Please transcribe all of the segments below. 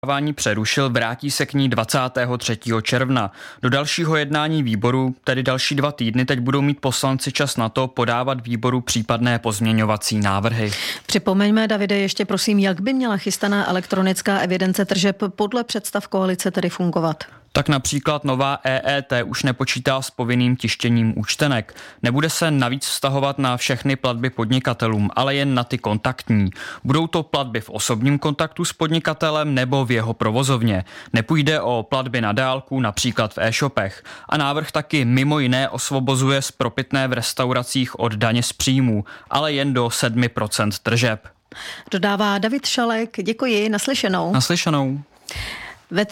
Přerušil, vrátí se k ní 23. června. Do dalšího jednání výboru, tedy další 2 týdny, teď budou mít poslanci čas na to podávat výboru případné pozměňovací návrhy. Připomeňme, Davide, ještě prosím, jak by měla chystaná elektronická evidence tržeb podle představ koalice tedy fungovat? Tak například nová EET už nepočítá s povinným tištěním účtenek. Nebude se navíc vztahovat na všechny platby podnikatelům, ale jen na ty kontaktní. Budou to platby v osobním kontaktu s podnikatelem nebo v jeho provozovně. Nepůjde o platby na dálku, například v e-shopech. A návrh taky mimo jiné osvobozuje spropitné v restauracích od daně z příjmů, ale jen do 7% tržeb. Dodává David Šalek. Děkuji, naslyšenou. Naslyšenou. Ve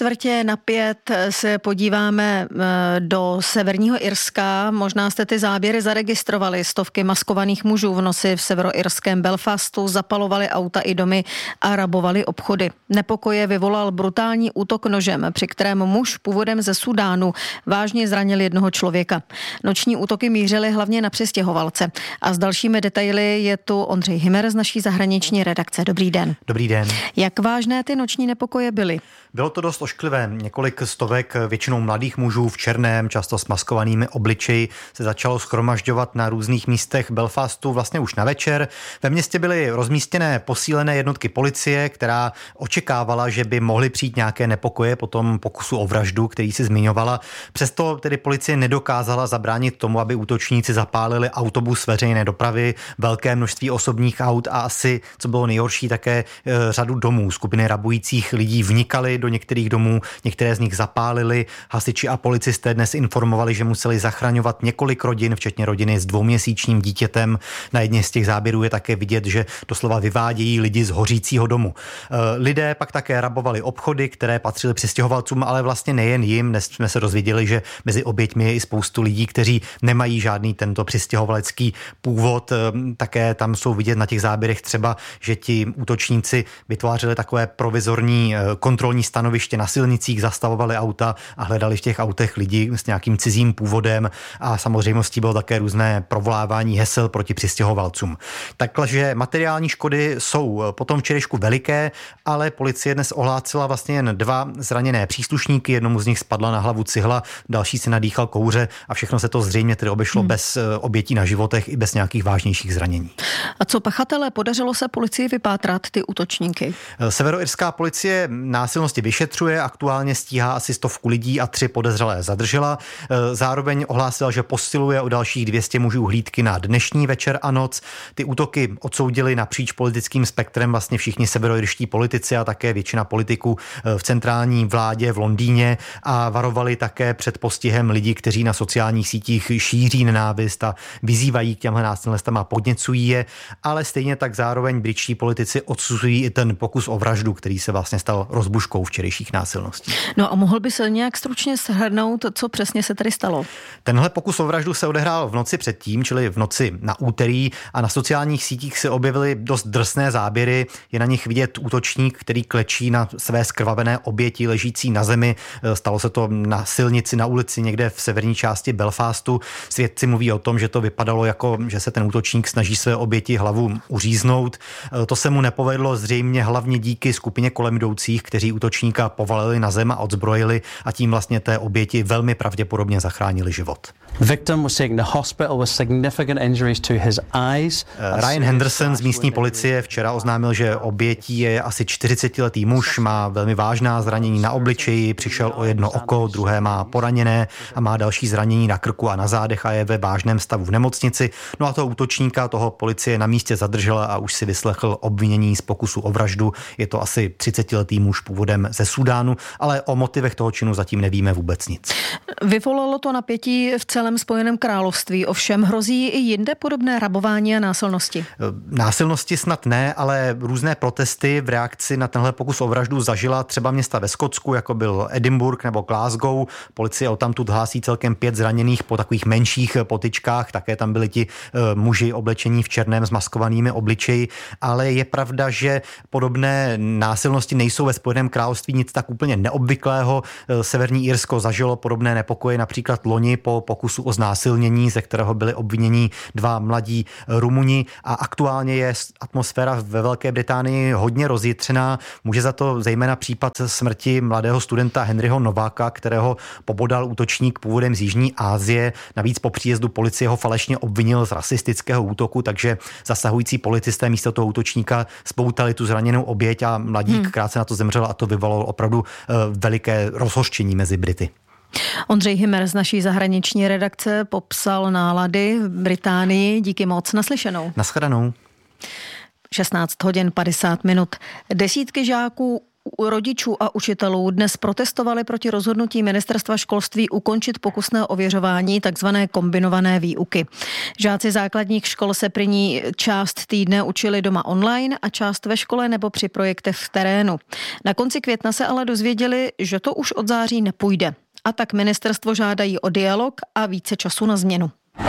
3:45 se podíváme do Severního Irska. Možná jste ty záběry zaregistrovali. Stovky maskovaných mužů v noci v severoirském Belfastu zapalovali auta i domy a rabovali obchody. Nepokoje vyvolal brutální útok nožem, při kterém muž původem ze Sudánu vážně zranil jednoho člověka. Noční útoky mířily hlavně na přistěhovalce. A s dalšími detaily je tu Ondřej Hymer z naší zahraniční redakce. Dobrý den. Dobrý den. Jak vážné ty noční nepokoje byly? Bylo to dost ošklivé. Několik stovek většinou mladých mužů v černém, často s maskovanými obličeji, se začalo shromažďovat na různých místech Belfastu vlastně už na večer. Ve městě byly rozmístěné posílené jednotky policie, která očekávala, že by mohly přijít nějaké nepokoje po tom pokusu o vraždu, který si zmiňovala. Přesto tedy policie nedokázala zabránit tomu, aby útočníci zapálili autobus veřejné dopravy, velké množství osobních aut a asi, co bylo nejhorší, také řadu domů. Skupiny rabujících lidí vnikaly do některých domů, některé z nich zapálili. Hasiči a policisté dnes informovali, že museli zachraňovat několik rodin, včetně rodiny s 2měsíčním dítětem. Na jedné z těch záběrů je také vidět, že doslova vyvádějí lidi z hořícího domu. Lidé pak také rabovali obchody, které patřily přistěhovalcům, ale vlastně nejen jim. Dnes jsme se dozvěděli, že mezi oběťmi je i spoustu lidí, kteří nemají žádný tento přistěhovalecký původ. Také tam jsou vidět na těch záběrech třeba, že ti útočníci vytvářeli takové provizorní kontrolní stanoviště na silnicích, zastavovali auta a hledali v těch autech lidi s nějakým cizím původem a samozřejmostí bylo také různé provolávání hesel proti přistěhovalcům. Takže materiální škody jsou po tom včerejšku veliké, ale policie dnes ohlásila vlastně jen 2 zraněné příslušníky, jednomu z nich spadla na hlavu cihla, další si nadýchal kouře a všechno se to zřejmě tedy obešlo bez obětí na životech i bez nějakých vážnějších zranění. A co pachatele, podařilo se policii vypátrat ty útočníky? Severoirská policie násilnosti vyšetřuje, aktuálně stíhá asi 100 lidí a 3 podezřelé zadržela. Zároveň ohlásila, že posiluje o dalších 200 mužů hlídky na dnešní večer a noc. Ty útoky odsoudili napříč politickým spektrem vlastně všichni severoirští politici a také většina politiků v centrální vládě v Londýně a varovali také před postihem lidí, kteří na sociálních sítích šíří nenávist a vyzývají k těmhle násilnostem a podněcují je, ale stejně tak zároveň britští politici odsuzují i ten pokus o vraždu, který se vlastně stal rozbuškou včerejších násilností. No a mohl by se nějak stručně shrnout, co přesně se tady stalo? Tenhle pokus o vraždu se odehrál v noci předtím, čili v noci na úterý a na sociálních sítích se objevily dost drsné záběry. Je na nich vidět útočník, který klečí na své zkrvavené oběti ležící na zemi. Stalo se to na silnici, na ulici někde v severní části Belfastu. Svědci mluví o tom, že to vypadalo jako, že se ten útočník snaží své oběti hlavu uříznout. To se mu nepovedlo zřejmě hlavně díky skupině kolem jdoucích, kteří útočníka povalili na zem a odzbrojili a tím vlastně té oběti velmi pravděpodobně zachránili život. Victim was taken to hospital with significant injuries to his eyes. Ryan Henderson z místní policie včera oznámil, že obětí je asi 40letý muž, má velmi vážná zranění na obličeji, přišel o jedno oko, druhé má poraněné a má další zranění na krku a na zádech a je ve vážném stavu v nemocnici. No a toho útočníka, toho policie na místě zadržela a už si vyslechl obvinění z pokusu o vraždu. Je to asi 30letý muž původem ze Sudánu, ale o motivech toho činu zatím nevíme vůbec nic. Vyvolalo to napětí v celém Spojeném království, ovšem hrozí i jinde podobné rabování a násilnosti? Násilnosti snad ne, ale různé protesty v reakci na tenhle pokus o vraždu zažila třeba města ve Skotsku, jako byl Edinburgh nebo Glasgow. Policie odtamtud hlásí celkem 5 zraněných po takových menších potyčkách, také tam byli ti muži oblečení v černém s maskovanými obličeji, ale je pravda, že podobné násilnosti nejsou ve Spojeném království království nic tak úplně neobvyklého. Severní Irsko zažilo podobné nepokoje například loni po pokusu o znásilnění, ze kterého byli obviněni 2 mladí Rumuni, a aktuálně je atmosféra ve Velké Británii hodně rozjitřená. Může za to zejména případ smrti mladého studenta Henryho Nováka, kterého pobodal útočník původem z Jižní Asie. Navíc po příjezdu policie ho falešně obvinil z rasistického útoku, takže zasahující policisté místo toho útočníka spoutali tu zraněnou oběť a mladík krátce na to zemřel a to vyvolalo opravdu veliké rozhořčení mezi Brity. Ondřej Hymer z naší zahraniční redakce popsal nálady v Británii. Díky moc, naslyšenou. Nashledanou. 16 hodin 50 minut. Desítky žáků, rodičů a učitelů dnes protestovali proti rozhodnutí ministerstva školství ukončit pokusné ověřování takzvané kombinované výuky. Žáci základních škol se první část týdne učili doma online a část ve škole nebo při projektech v terénu. Na konci května se ale dozvěděli, že to už od září nepůjde. A tak ministerstvo žádají o dialog a více času na změnu.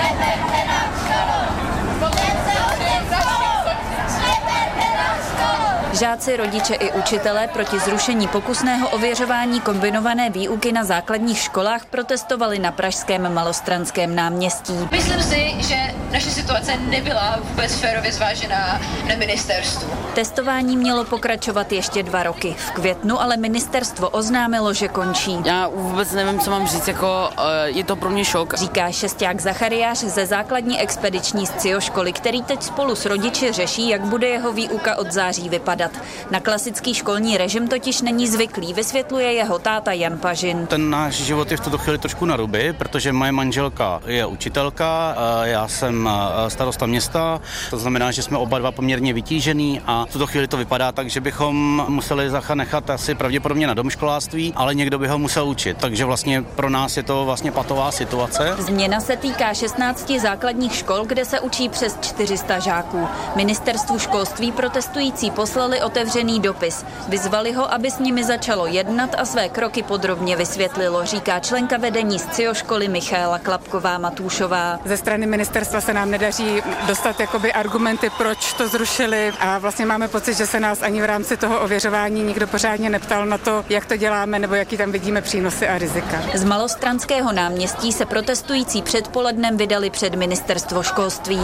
Žáci, rodiče i učitelé proti zrušení pokusného ověřování kombinované výuky na základních školách protestovali na pražském Malostranském náměstí. Myslím si, že naše situace nebyla vůbec férově zvážená na ministerstvu. Testování mělo pokračovat ještě 2 roky. V květnu ale ministerstvo oznámilo, že končí. Já vůbec nevím, co mám říct, je to pro mě šok. Říká šesták Zachariáš ze základní expediční scioškoly, který teď spolu s rodiči řeší, jak bude jeho výuka od září vypadat. Na klasický školní režim totiž není zvyklý, vysvětluje jeho táta Jan Pažin. Ten náš život je v tuto chvíli trošku na ruby, protože moje manželka je učitelka, já jsem starosta města, to znamená, že jsme oba dva poměrně vytížený a v tuto chvíli to vypadá tak, že bychom museli Zacha nechat asi pravděpodobně na domškoláctví, ale někdo by ho musel učit, takže vlastně pro nás je to vlastně patová situace. Změna se týká 16 základních škol, kde se učí přes 400 žáků. Ministerstvu školství protestující poslali otevřený dopis. Vyzvali ho, aby s nimi začalo jednat a své kroky podrobně vysvětlilo, říká členka vedení scioškoly Michaela Klapková-Matůšová. Ze strany ministerstva se nám nedaří dostat argumenty, proč to zrušili a vlastně máme pocit, že se nás ani v rámci toho ověřování nikdo pořádně neptal na to, jak to děláme nebo jaký tam vidíme přínosy a rizika. Z Malostranského náměstí se protestující předpolednem vydali před ministerstvo školství.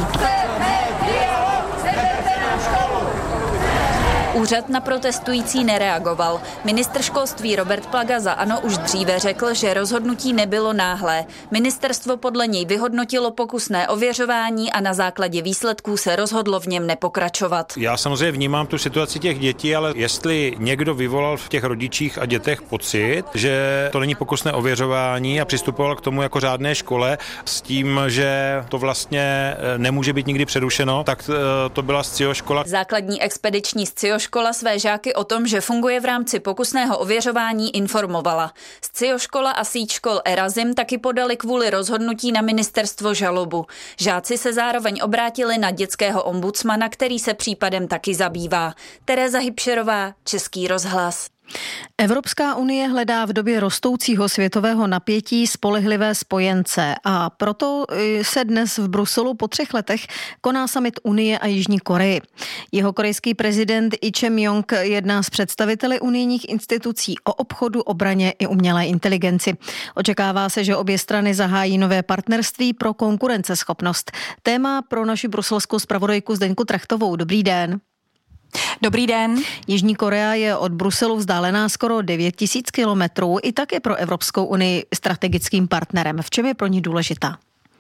Úřad na protestující nereagoval. Ministr školství Robert Plaga za ANO už dříve řekl, že rozhodnutí nebylo náhlé. Ministerstvo podle něj vyhodnotilo pokusné ověřování a na základě výsledků se rozhodlo v něm nepokračovat. Já samozřejmě vnímám tu situaci těch dětí, ale jestli někdo vyvolal v těch rodičích a dětech pocit, že to není pokusné ověřování a přistupoval k tomu jako řádné škole s tím, že to vlastně nemůže být nikdy přerušeno, tak to byla scioškola. Základní expediční scioškola své žáky o tom, že funguje v rámci pokusného ověřování, informovala. Scioškola a síť škol Erazim taky podali kvůli rozhodnutí na ministerstvo žalobu. Žáci se zároveň obrátili na dětského ombudsmana, který se případem taky zabývá. Tereza Hybšerová, Český rozhlas. Evropská unie hledá v době rostoucího světového napětí spolehlivé spojence a proto se dnes v Bruselu po 3 letech koná summit Unie a Jižní Koreji. Jeho korejský prezident Lee Jae-myung jedná s představiteli unijních institucí o obchodu, obraně i umělé inteligenci. Očekává se, že obě strany zahájí nové partnerství pro konkurenceschopnost. Téma pro naši bruselskou zpravodajku Zdeňku Trachtovou. Dobrý den. Dobrý den. Jižní Korea je od Bruselu vzdálená skoro 9000 kilometrů, i tak je pro Evropskou unii strategickým partnerem. V čem je pro ní důležitá?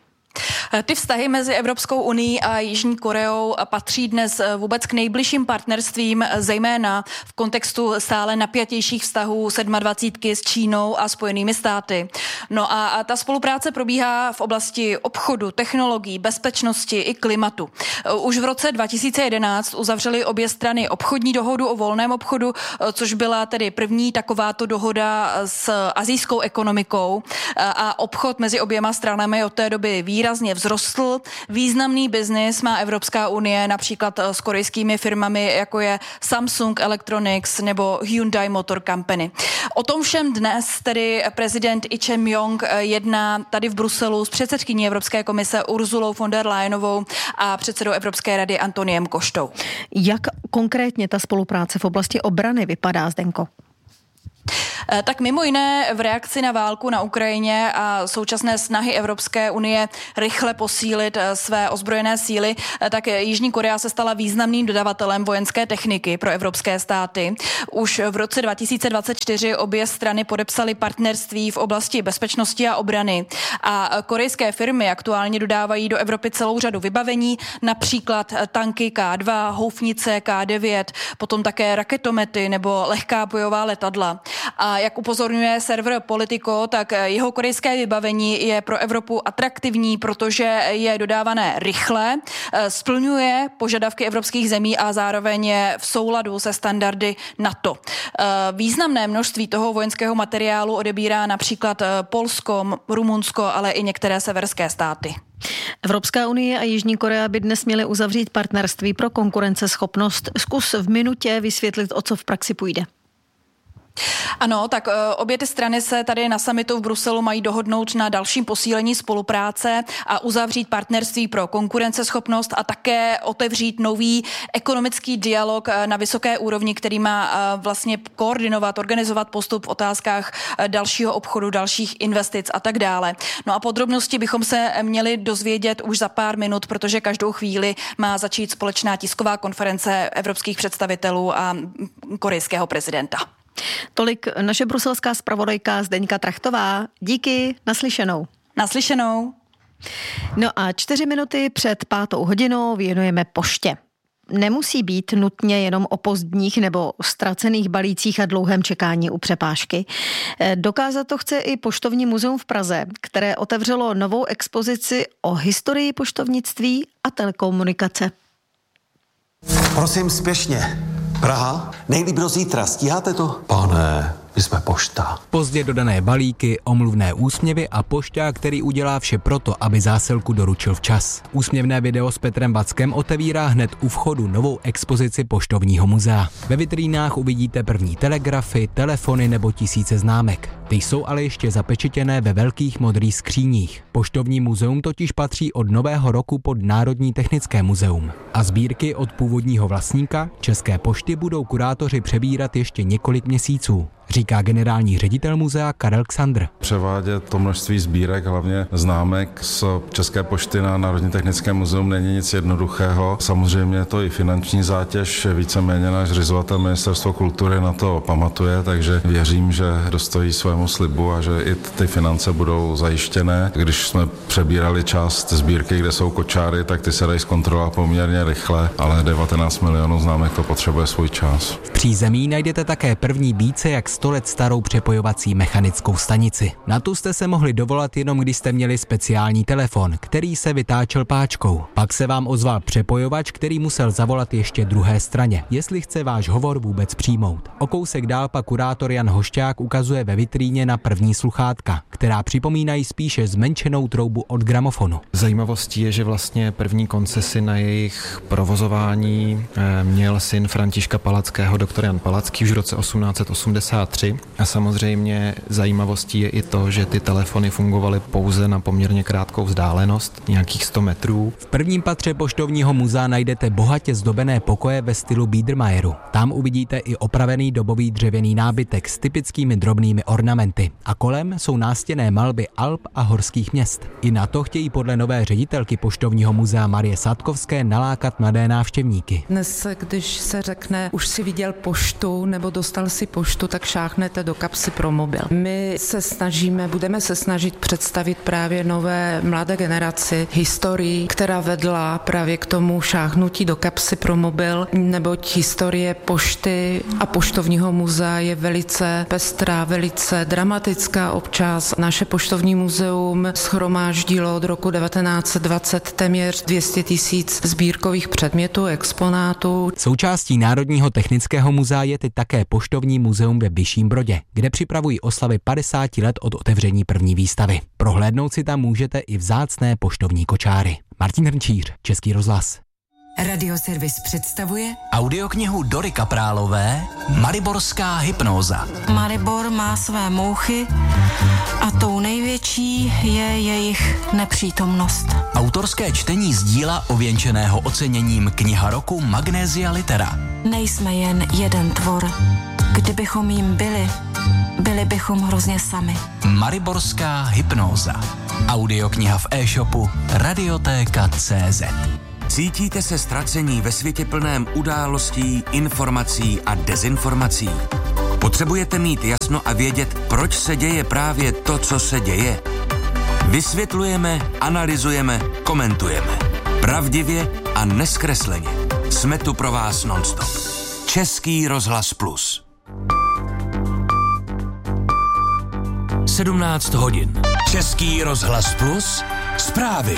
Ty vztahy mezi Evropskou unií a Jižní Koreou patří dnes vůbec k nejbližším partnerstvím, zejména v kontextu stále napjatějších vztahů 27 s Čínou a Spojenými státy. No a ta spolupráce probíhá v oblasti obchodu, technologií, bezpečnosti i klimatu. Už v roce 2011 uzavřely obě strany obchodní dohodu o volném obchodu, což byla tedy první takováto dohoda s asijskou ekonomikou a obchod mezi oběma stranami od té doby výrazně vzrostl. Významný biznis má Evropská unie například s korejskými firmami, jako je Samsung Electronics nebo Hyundai Motor Company. O tom všem dnes tedy prezident Lee Jae-myung jedná tady v Bruselu s předsedkyní Evropské komise Ursulou von der Leyenovou a předsedou Evropské rady Antoniem Koštou. Jak konkrétně ta spolupráce v oblasti obrany vypadá, Zdenko? Tak mimo jiné v reakci na válku na Ukrajině a současné snahy Evropské unie rychle posílit své ozbrojené síly, tak Jižní Korea se stala významným dodavatelem vojenské techniky pro evropské státy. Už v roce 2024 obě strany podepsaly partnerství v oblasti bezpečnosti a obrany. A korejské firmy aktuálně dodávají do Evropy celou řadu vybavení, například tanky K2, houfnice K9, potom také raketomety nebo lehká bojová letadla. A jak upozorňuje server Politico, tak jeho korejské vybavení je pro Evropu atraktivní, protože je dodávané rychle, splňuje požadavky evropských zemí a zároveň je v souladu se standardy NATO. Významné množství toho vojenského materiálu odebírá například Polsko, Rumunsko, ale i některé severské státy. Evropská unie a Jižní Korea by dnes měly uzavřít partnerství pro konkurenceschopnost. Zkus v minutě vysvětlit, o co v praxi půjde. Ano, tak obě ty strany se tady na summitu v Bruselu mají dohodnout na dalším posílení spolupráce a uzavřít partnerství pro konkurenceschopnost a také otevřít nový ekonomický dialog na vysoké úrovni, který má vlastně koordinovat, organizovat postup v otázkách dalšího obchodu, dalších investic a tak dále. No a podrobnosti bychom se měli dozvědět už za pár minut, protože každou chvíli má začít společná tisková konference evropských představitelů a korejského prezidenta. Tolik naše bruselská zpravodajka Zdeňka Trachtová. Díky, naslyšenou. Naslyšenou. No a 4 minuty před 5:00 věnujeme poště. Nemusí být nutně jenom o pozdních nebo ztracených balících a dlouhém čekání u přepážky. Dokázat to chce i Poštovní muzeum v Praze, které otevřelo novou expozici o historii poštovnictví a telekomunikace. Prosím, spěšně. Praha? Nejlíp do zítra. Stíháte to? Pane, my jsme pošta. Pozdě dodané balíky, omluvné úsměvy a pošťák, který udělá vše proto, aby zásilku doručil včas. Úsměvné video s Petrem Vackem otevírá hned u vchodu novou expozici Poštovního muzea. Ve vitrínách uvidíte první telegrafy, telefony nebo tisíce známek. Ty jsou ale ještě zapečetěné ve velkých modrých skříních. Poštovní muzeum totiž patří od nového roku pod Národní technické muzeum. A sbírky od původního vlastníka, České pošty, budou kurátoři přebírat ještě několik měsíců, říká generální ředitel muzea Karel Ksandr. Převádět to množství sbírek, hlavně známek z České pošty na Národní technické muzeum není nic jednoduchého. Samozřejmě je to i finanční zátěž, víceméně náš zřizovatel Ministerstvo kultury na to pamatuje, takže věřím, že dostojí svému slibu a že i ty finance budou zajištěné. Když jsme přebírali část sbírky, kde jsou kočáry, tak ty se dají zkontrolovat poměrně rychle, ale 19 milionů známek to potřebuje svůj čas. V přízemí najdete také první více jak 100 let starou přepojovací mechanickou stanici. Na tu jste se mohli dovolat jenom, když jste měli speciální telefon, který se vytáčel páčkou. Pak se vám ozval přepojovač, který musel zavolat ještě druhé straně, jestli chce váš hovor vůbec přijmout. O kousek dál pak kurátor Jan Hošťák ukazuje ve vitríně na první sluchátka, která připomínají spíše zmenšenou troubu od gramofonu. Zajímavostí je, že vlastně první koncesi na jejich provozování měl syn Františka Palackého, doktor Jan Palacký, už v roce 1883. A samozřejmě zajímavostí je i to, že ty telefony fungovaly pouze na poměrně krátkou vzdálenost, nějakých 100 metrů. V prvním patře Poštovního muzea najdete bohatě zdobené pokoje ve stylu Biedermeieru. Tam uvidíte i opravený dobový dřevěný nábytek s typickými drobnými ornamenty. A kolem jsou nástěnné malby Alp a horských měst. I na to chtějí podle nové ředitelky Poštovního muzea Marie Sadkovské nalákat mladé návštěvníky. Dnes, když se řekne, už si viděl poštu nebo dostal si poštu, tak šáhnete do kapsy pro mobil. My se snažíme, budeme se snažit představit právě nové mladé generaci historii, která vedla právě k tomu šáhnutí do kapsy pro mobil, neboť historie pošty a Poštovního muzea je velice pestrá, velice dramatická občas. Naše Poštovní muzeum shromáždilo od roku 1920 téměř 200 000 sbírkových předmětů, exponátů. Součástí Národního technického muzea je teď také Poštovní muzeum ve Vyšším Brodě, kde připravují oslavy 50 let od otevření první výstavy. Prohlédnout si tam můžete i vzácné poštovní kočáry. Martin Hrnčíř, Český rozhlas. Radioservis představuje audioknihu Dory Kaprálové Mariborská hypnóza. Maribor má své mouchy a tou největší je jejich nepřítomnost. Autorské čtení z díla ověnčeného oceněním Kniha roku Magnesia Litera. Nejsme jen jeden tvor. Kdybychom jim byli bychom hrozně sami. Mariborská hypnóza. Audiokniha v e-shopu Radiotéka.cz. Cítíte se ztracení ve světě plném událostí, informací a dezinformací? Potřebujete mít jasno a vědět, proč se děje právě to, co se děje? Vysvětlujeme, analyzujeme, komentujeme. Pravdivě a nezkresleně. Jsme tu pro vás nonstop. Český rozhlas Plus. 17 hodin. Český rozhlas Plus. Zprávy.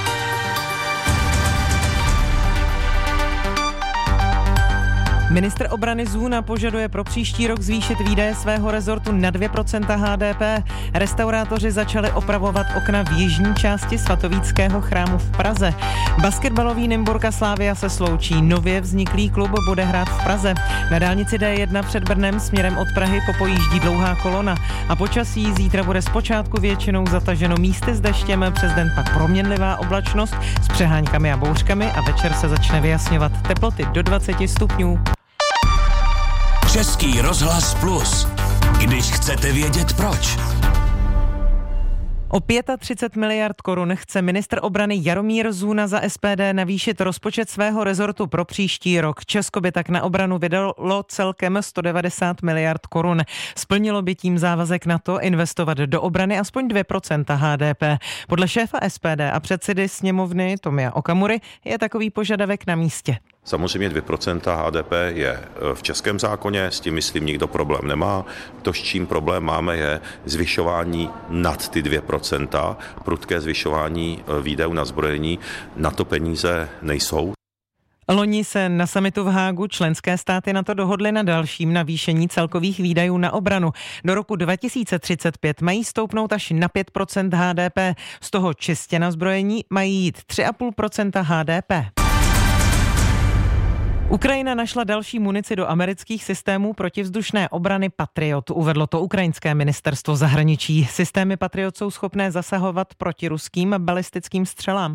Ministr obrany Zůna požaduje pro příští rok zvýšit výdaje svého rezortu na 2% HDP. Restaurátoři začali opravovat okna v jižní části svatovíckého chrámu v Praze. Basketbalový Nymburka Slavia se sloučí. Nově vzniklý klub bude hrát v Praze. Na dálnici D1 před Brnem směrem od Prahy popojíždí dlouhá kolona. A počasí zítra bude zpočátku většinou zataženo místy s deštěm, přes den pak proměnlivá oblačnost s přeháňkami a bouřkami a večer se začne vyjasňovat. Teploty do 20 stupňů. Český rozhlas Plus. Když chcete vědět proč. O 35 miliard korun chce ministr obrany Jaromír Zůna za SPD navýšit rozpočet svého rezortu pro příští rok. Česko by tak na obranu vydalo celkem 190 miliard korun. Splnilo by tím závazek na to investovat do obrany aspoň 2% HDP. Podle šéfa SPD a předsedy sněmovny Tomia Okamury je takový požadavek na místě. Samozřejmě 2% HDP je v českém zákoně, s tím myslím nikdo problém nemá. To, s čím problém máme, je zvyšování nad ty 2%, prudké zvyšování výdajů na zbrojení, na to peníze nejsou. Loni se na summitu v Hágu členské státy na to dohodly na dalším navýšení celkových výdajů na obranu. Do roku 2035 mají stoupnout až na 5% HDP, z toho čistě na zbrojení mají jít 3,5% HDP. Ukrajina našla další munici do amerických systémů protivzdušné obrany Patriot. Uvedlo to ukrajinské ministerstvo zahraničí. Systémy Patriot jsou schopné zasahovat proti ruským balistickým střelám.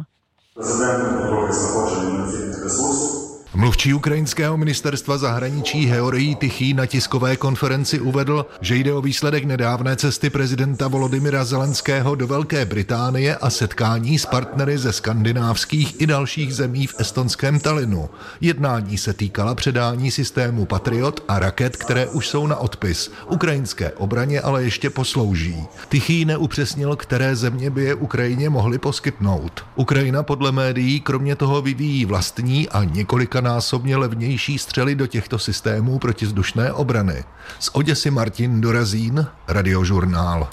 Mluvčí ukrajinského ministerstva zahraničí Georgij Tichý na tiskové konferenci uvedl, že jde o výsledek nedávné cesty prezidenta Volodymyra Zelenského do Velké Británie a setkání s partnery ze skandinávských i dalších zemí v estonském Tallinnu. Jednání se týkala předání systému Patriot a raket, které už jsou na odpis. Ukrajinské obraně ale ještě poslouží. Tichý neupřesnil, které země by je Ukrajině mohly poskytnout. Ukrajina podle médií kromě toho vyvíjí vlastní a několikanásobně levnější střely do těchto systémů protivzdušné obrany. Z Oděsy Martin Dorazín, Radiožurnál.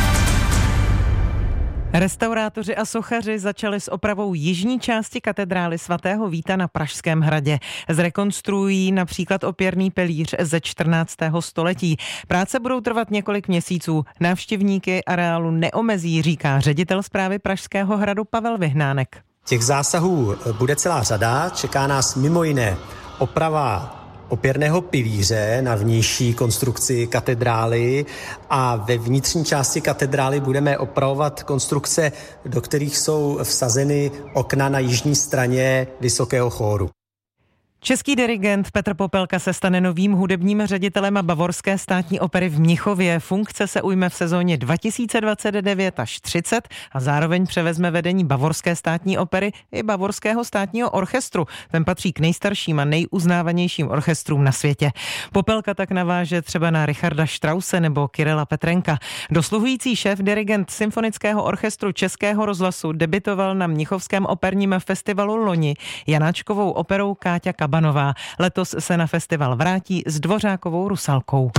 Restaurátoři a sochaři začali s opravou jižní části katedrály svatého Víta na Pražském hradě. Zrekonstruují například opěrný pilíř ze 14. století. Práce budou trvat několik měsíců. Návštěvníky areálu neomezí, říká ředitel správy Pražského hradu Pavel Vyhnánek. Těch zásahů bude celá řada. Čeká nás mimo jiné oprava opěrného pilíře na vnější konstrukci katedrály a ve vnitřní části katedrály budeme opravovat konstrukce, do kterých jsou vsazeny okna na jižní straně vysokého chóru. Český dirigent Petr Popelka se stane novým hudebním ředitelem Bavorské státní opery v Mnichově. Funkce se ujme v sezóně 2029 až 30 a zároveň převezme vedení Bavorské státní opery i Bavorského státního orchestru. Ten patří k nejstarším a nejuznávanějším orchestrům na světě. Popelka tak naváže třeba na Richarda Strause nebo Kyrila Petrenka. Dosluhující šéf dirigent Symfonického orchestru Českého rozhlasu debitoval na Mnichovském operním festivalu loni Janáčkovou operou Káťa Kabanová. Letos se na festival vrátí s Dvořákovou Rusalkou.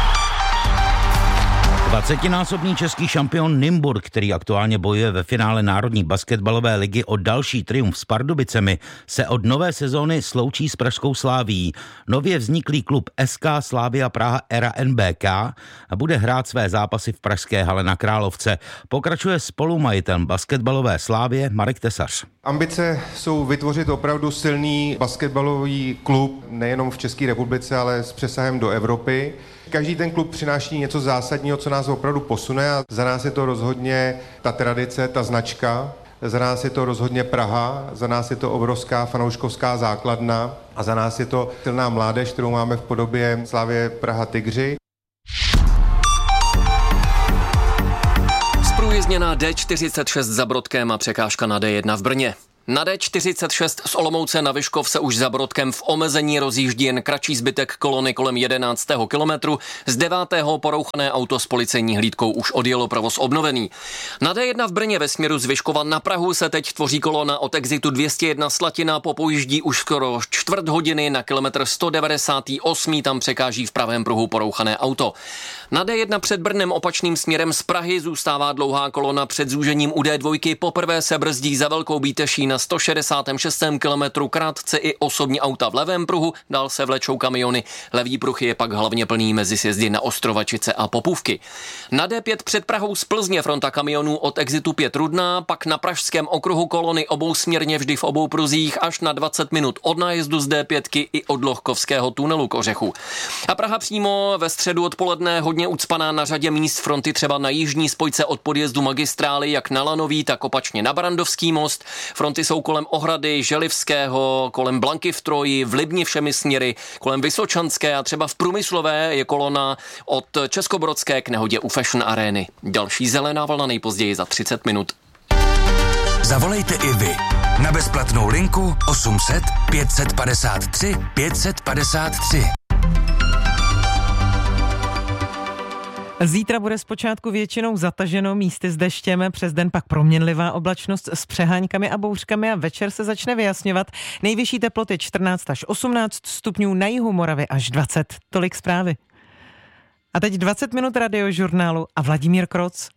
20násobný český šampion Nymburk, který aktuálně bojuje ve finále Národní basketbalové ligy o další triumf s Pardubicemi, se od nové sezóny sloučí s pražskou Slavií. Nově vzniklý klub SK Slavia Praha Era NBK bude hrát své zápasy v pražské hale na Královce. Pokračuje spolumajitel basketbalové Slavie Marek Tesař. Ambice jsou vytvořit opravdu silný basketbalový klub nejenom v České republice, ale s přesahem do Evropy. Každý ten klub přináší něco zásadního, co nás opravdu posune a za nás je to rozhodně ta tradice, ta značka. Za nás je to rozhodně Praha, za nás je to obrovská fanouškovská základna a za nás je to silná mládež, kterou máme v podobě Slavie Praha Tygři. Zprůjezdněná D46 za Brodkem a překážka na D1 v Brně. Na D46 z Olomouce na Vyškov se už za Brodkem v omezení rozjíždí jen kratší zbytek kolony kolem 11. kilometru. Z 9. porouchané auto s policejní hlídkou už odjelo, provoz obnovený. Na D1 v Brně ve směru z Vyškova na Prahu se teď tvoří kolona od exitu 201 Slatina, popojíždí už skoro čtvrt hodiny, na kilometr 198. tam překáží v pravém pruhu porouchané auto. Na D1 před Brnem opačným směrem z Prahy zůstává dlouhá kolona před zúžením u D2. Poprvé se brzdí za Velkou Bíteší na 166. kilometru, krátce i osobní auta v levém pruhu, dál se vlečou kamiony. Levý pruh je pak hlavně plný mezi sjezdy na Ostrovačice a Popůvky. Na D5 před Prahou z Plzně fronta kamionů od exitu 5 Rudná, pak na pražském okruhu kolony obousměrně vždy v obou pruzích až na 20 minut od nájezdu z D5 i od Lohkovského tunelu k Ořechu. A Praha přímo ve středu odpoledne hodně ucpaná na řadě míst fronty, třeba na jižní spojce od podjezdu magistrály, jak na Lanový, tak opačně na Barandovský most. Fronty jsou kolem Ohrady, Želivského, kolem Blanky v Troji, v Libni všemi směry, kolem Vysočanské a třeba v Průmyslové je kolona od Českobrodské k nehodě u Fashion Arény. Další zelená vlna nejpozději za 30 minut. Zavolejte i vy na bezplatnou linku 800 553 553. Zítra bude zpočátku většinou zataženo, místy s deštěm, přes den pak proměnlivá oblačnost s přeháňkami a bouřkami a večer se začne vyjasňovat. Nejvyšší teploty 14 až 18 stupňů, na jihu Moravy až 20. Tolik zprávy. A teď 20 minut radiožurnálu a Vladimír Kroc.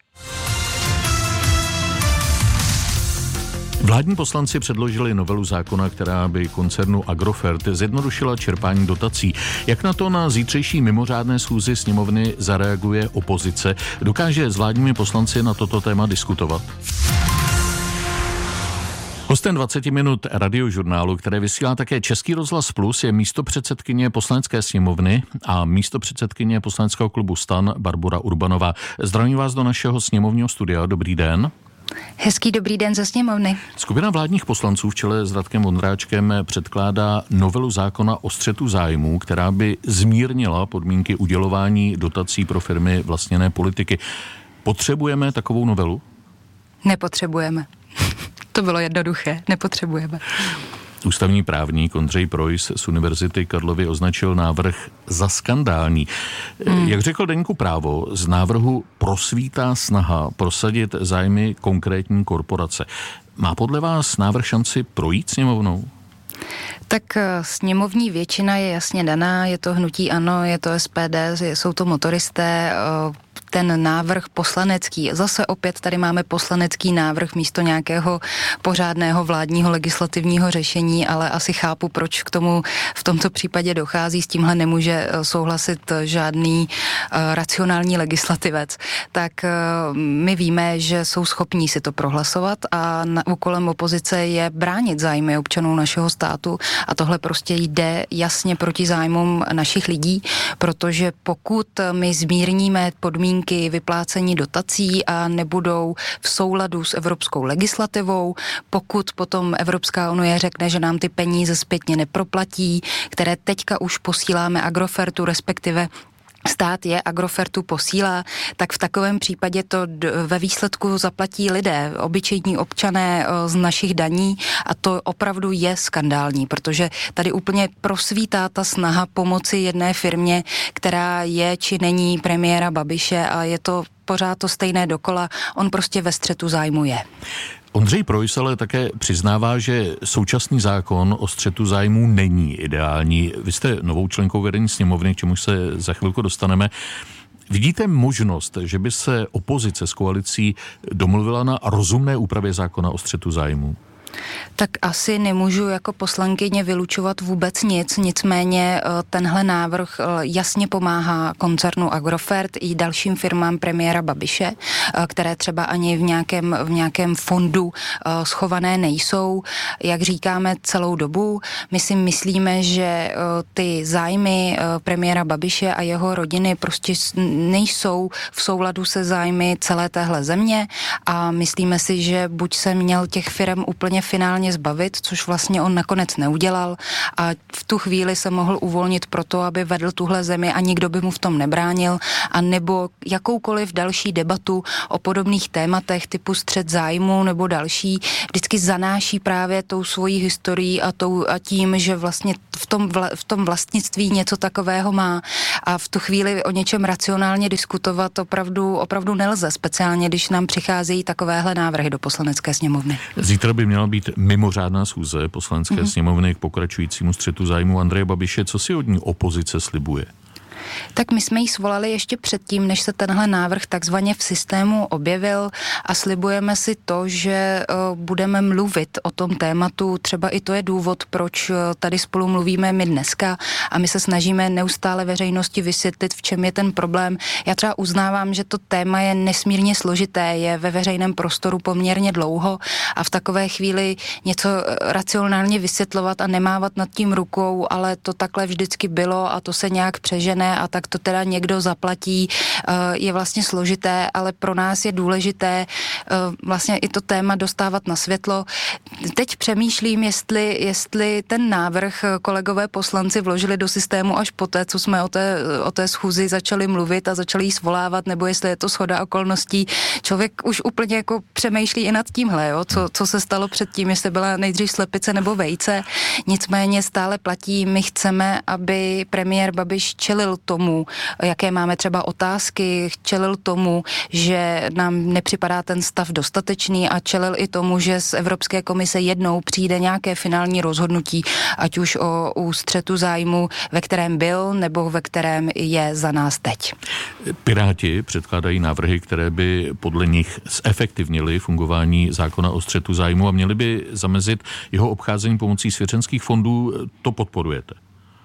Vládní poslanci předložili novelu zákona, která by koncernu Agrofert zjednodušila čerpání dotací. Jak na to na zítřejší mimořádné schůzi sněmovny zareaguje opozice? Dokáže s vládními poslanci na toto téma diskutovat? Hostem 20 minut radiožurnálu, které vysílá také Český rozhlas Plus, je místopředsedkyně Poslanecké sněmovny a místopředsedkyně poslaneckého klubu STAN Barbora Urbanová. Zdravím vás do našeho sněmovního studia. Dobrý den. Hezký dobrý den ze sněmovny. Skupina vládních poslanců v čele s Radkem Vondráčkem předkládá novelu zákona o střetu zájmů, která by zmírnila podmínky udělování dotací pro firmy vlastněné politiky. Potřebujeme takovou novelu? Nepotřebujeme. To bylo jednoduché. Nepotřebujeme. Ústavní právník Ondřej Projs z Univerzity Karlovy označil návrh za skandální. Jak řekl deníku Právo, z návrhu prosvítá snaha prosadit zájmy konkrétní korporace. Má podle vás návrh šanci projít sněmovnou? Tak sněmovní většina je jasně daná, je to hnutí ANO, je to SPD, jsou to motoristé, ten návrh poslanecký. Zase opět tady máme poslanecký návrh místo nějakého pořádného vládního legislativního řešení, ale asi chápu, proč k tomu v tomto případě dochází. S tímhle nemůže souhlasit žádný racionální legislativec. Tak my víme, že jsou schopní si to prohlasovat a úkolem opozice je bránit zájmy občanů našeho státu a tohle prostě jde jasně proti zájmům našich lidí, protože pokud my zmírníme podmínky vyplácení dotací a nebudou v souladu s evropskou legislativou, pokud potom Evropská unie řekne, že nám ty peníze zpětně neproplatí, které teďka už posíláme Agrofertu, respektive stát je Agrofertu posílá, tak v takovém případě to ve výsledku zaplatí lidé, obyčejní občané z našich daní a to opravdu je skandální, protože tady úplně prosvítá ta snaha pomoci jedné firmě, která je či není premiéra Babiše a je to pořád to stejné dokola, on prostě ve střetu zájmu je. Ondřej Projs ale také přiznává, že současný zákon o střetu zájmů není ideální. Vy jste novou členkou vedení sněmovny, k čemu se za chvilku dostaneme. Vidíte možnost, že by se opozice s koalicí domluvila na rozumné úpravě zákona o střetu zájmů? Tak asi nemůžu jako poslankyně vylučovat vůbec nic, nicméně tenhle návrh jasně pomáhá koncernu Agrofert i dalším firmám premiéra Babiše, které třeba ani v nějakém fondu schované nejsou. Jak říkáme celou dobu, my si myslíme, že ty zájmy premiéra Babiše a jeho rodiny prostě nejsou v souladu se zájmy celé téhle země a myslíme si, že buď se měl těch firm úplně finálně zbavit, což vlastně on nakonec neudělal a v tu chvíli se mohl uvolnit proto, aby vedl tuhle zemi a nikdo by mu v tom nebránil, a nebo jakoukoliv další debatu o podobných tématech typu střet zájmu nebo další, vždycky zanáší právě tou svojí historií a tím, že vlastně v tom vlastnictví něco takového má a v tu chvíli o něčem racionálně diskutovat opravdu nelze, speciálně když nám přicházejí takovéhle návrhy do Poslanecké sněmovny. Zítra by měla být mimořádná schůze Poslanecké sněmovny k pokračujícímu střetu zájmu Andreje Babiše. Co si od ní opozice slibuje? Tak my jsme ji svolali ještě předtím, než se tenhle návrh takzvaně v systému objevil a slibujeme si to, že budeme mluvit o tom tématu. Třeba i to je důvod, proč tady spolu mluvíme my dneska a my se snažíme neustále veřejnosti vysvětlit, v čem je ten problém. Já třeba uznávám, že to téma je nesmírně složité, je ve veřejném prostoru poměrně dlouho a v takové chvíli něco racionálně vysvětlovat a nemávat nad tím rukou, ale to takhle vždycky bylo a to se nějak přežene a tak to teda někdo zaplatí, je vlastně složité, ale pro nás je důležité vlastně i to téma dostávat na světlo. Teď přemýšlím, jestli ten návrh kolegové poslanci vložili do systému až poté, co jsme o té schůzi začali mluvit a začali ji svolávat, nebo jestli je to shoda okolností. Člověk už úplně jako přemýšlí i nad tímhle, jo? Co se stalo předtím, jestli byla nejdřív slepice nebo vejce. Nicméně stále platí, my chceme, aby premiér Babiš čelil tomu, jaké máme třeba otázky, čelil tomu, že nám nepřipadá ten stav dostatečný a čelil i tomu, že z Evropské komise jednou přijde nějaké finální rozhodnutí, ať už o střetu zájmu, ve kterém byl nebo ve kterém je za nás teď. Piráti předkládají návrhy, které by podle nich zefektivnily fungování zákona o střetu zájmu a měly by zamezit jeho obcházení pomocí svěřenských fondů. To podporujete?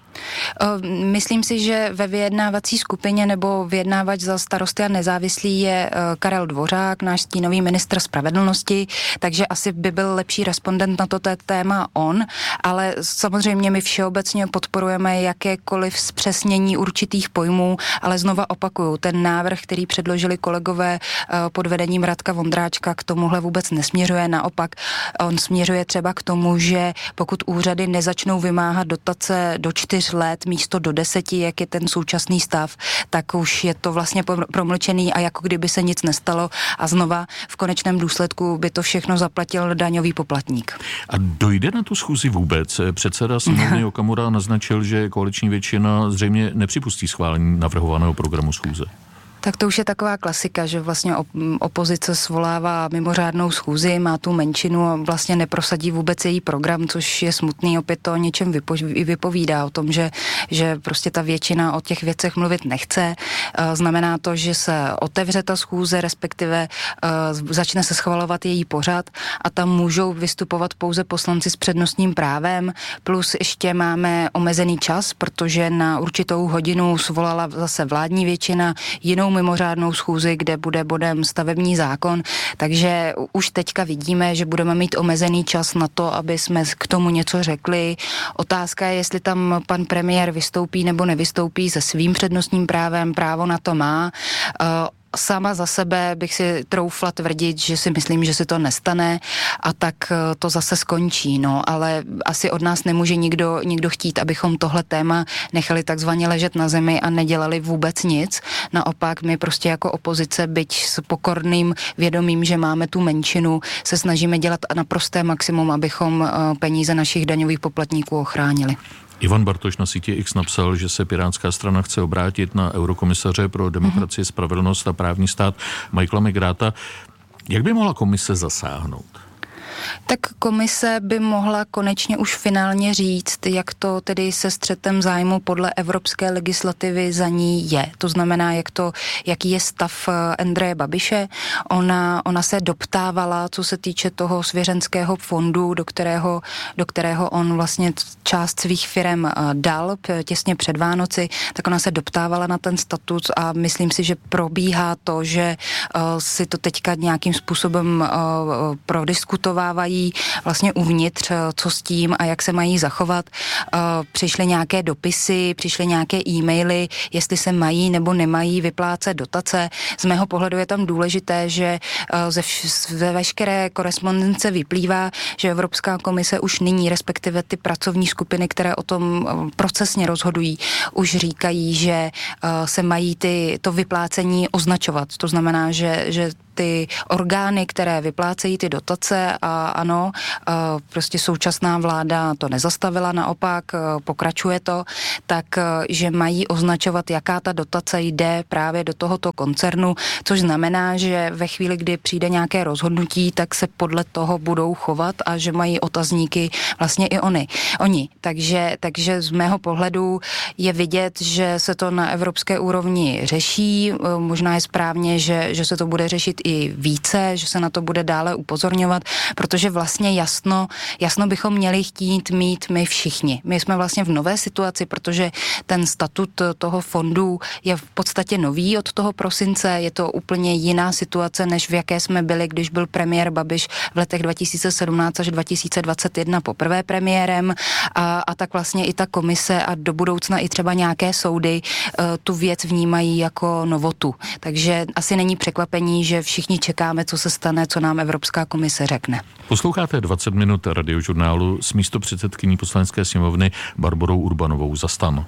Myslím si, že ve vyjednávací skupině nebo vyjednávač za Starosty a nezávislí je Karel Dvořák, náš stínový ministr spravedlnosti, takže asi by byl lepší respondent na toto téma on, ale samozřejmě my všeobecně podporujeme jakékoliv zpřesnění určitých pojmů, ale znova opakuju, ten návrh, který předložili kolegové pod vedením Radka Vondráčka, k tomuhle vůbec nesměřuje, naopak on směřuje třeba k tomu, že pokud úřady nezačnou vymáhat dotace do 4 let místo do 10, jak je ten současný stav, tak už je to vlastně promlčený a jako kdyby se nic nestalo a znova v konečném důsledku by to všechno zaplatil daňový poplatník. A dojde na tu schůzi vůbec? Předseda sněmovny Okamura naznačil, že koaliční většina zřejmě nepřipustí schválení navrhovaného programu schůze. Tak to už je taková klasika, že vlastně opozice svolává mimořádnou schůzi, má tu menšinu a vlastně neprosadí vůbec její program, což je smutný, opět to o něčem vypovídá, o tom, že prostě ta většina o těch věcech mluvit nechce. Znamená to, že se otevře ta schůze, respektive začne se schvalovat její pořad a tam můžou vystupovat pouze poslanci s přednostním právem, plus ještě máme omezený čas, protože na určitou hodinu svolala zase vládní většina jinou mimořádnou schůzi, kde bude bodem stavební zákon, takže už teďka vidíme, že budeme mít omezený čas na to, aby jsme k tomu něco řekli. Otázka je, jestli tam pan premiér vystoupí nebo nevystoupí se svým přednostním právem, právo na to má. Sama za sebe bych si troufla tvrdit, že si myslím, že se to nestane a tak to zase skončí, no, ale asi od nás nemůže nikdo chtít, abychom tohle téma nechali takzvaně ležet na zemi a nedělali vůbec nic. Naopak my prostě jako opozice, byť s pokorným vědomím, že máme tu menšinu, se snažíme dělat naprosté maximum, abychom peníze našich daňových poplatníků ochránili. Ivan Bartoš na síti X napsal, že se Pirátská strana chce obrátit na eurokomisaře pro demokracii, spravedlnost a právní stát Michaela McGratha. Jak by mohla komise zasáhnout? Tak komise by mohla konečně už finálně říct, jak to tedy se střetem zájmu podle evropské legislativy za ní je. To znamená, jaký je stav Andreje Babiše. Ona se doptávala, co se týče toho svěřenského fondu, do kterého on vlastně část svých firem dal těsně před Vánoci, tak ona se doptávala na ten statut a myslím si, že probíhá to, že si to teďka nějakým způsobem prodiskutovávají vlastně uvnitř, co s tím a jak se mají zachovat. Přišly nějaké dopisy, přišly nějaké e-maily, jestli se mají nebo nemají vyplácet dotace. Z mého pohledu je tam důležité, že ze veškeré korespondence vyplývá, že Evropská komise už nyní, respektive ty pracovní skupiny, které o tom procesně rozhodují, už říkají, že se mají to vyplácení označovat. To znamená, že ty orgány, které vyplácejí ty dotace a ano, prostě současná vláda to nezastavila, naopak pokračuje to, tak, že mají označovat, jaká ta dotace jde právě do tohoto koncernu, což znamená, že ve chvíli, kdy přijde nějaké rozhodnutí, tak se podle toho budou chovat a že mají otazníky vlastně i oni. Takže z mého pohledu je vidět, že se to na evropské úrovni řeší, možná je správně, že se to bude řešit i více, že se na to bude dále upozorňovat, protože vlastně jasno bychom měli chtít mít my všichni. My jsme vlastně v nové situaci, protože ten statut toho fondu je v podstatě nový od toho prosince, je to úplně jiná situace, než v jaké jsme byli, když byl premiér Babiš v letech 2017 až 2021 poprvé premiérem a tak vlastně i ta komise a do budoucna i třeba nějaké soudy tu věc vnímají jako novotu. Takže asi není překvapení, že všichni čekáme, co se stane, co nám Evropská komise řekne. Posloucháte 20 minut radiožurnálu s místopředsedkyní Poslanecké sněmovny Barborou Urbanovou za STAN.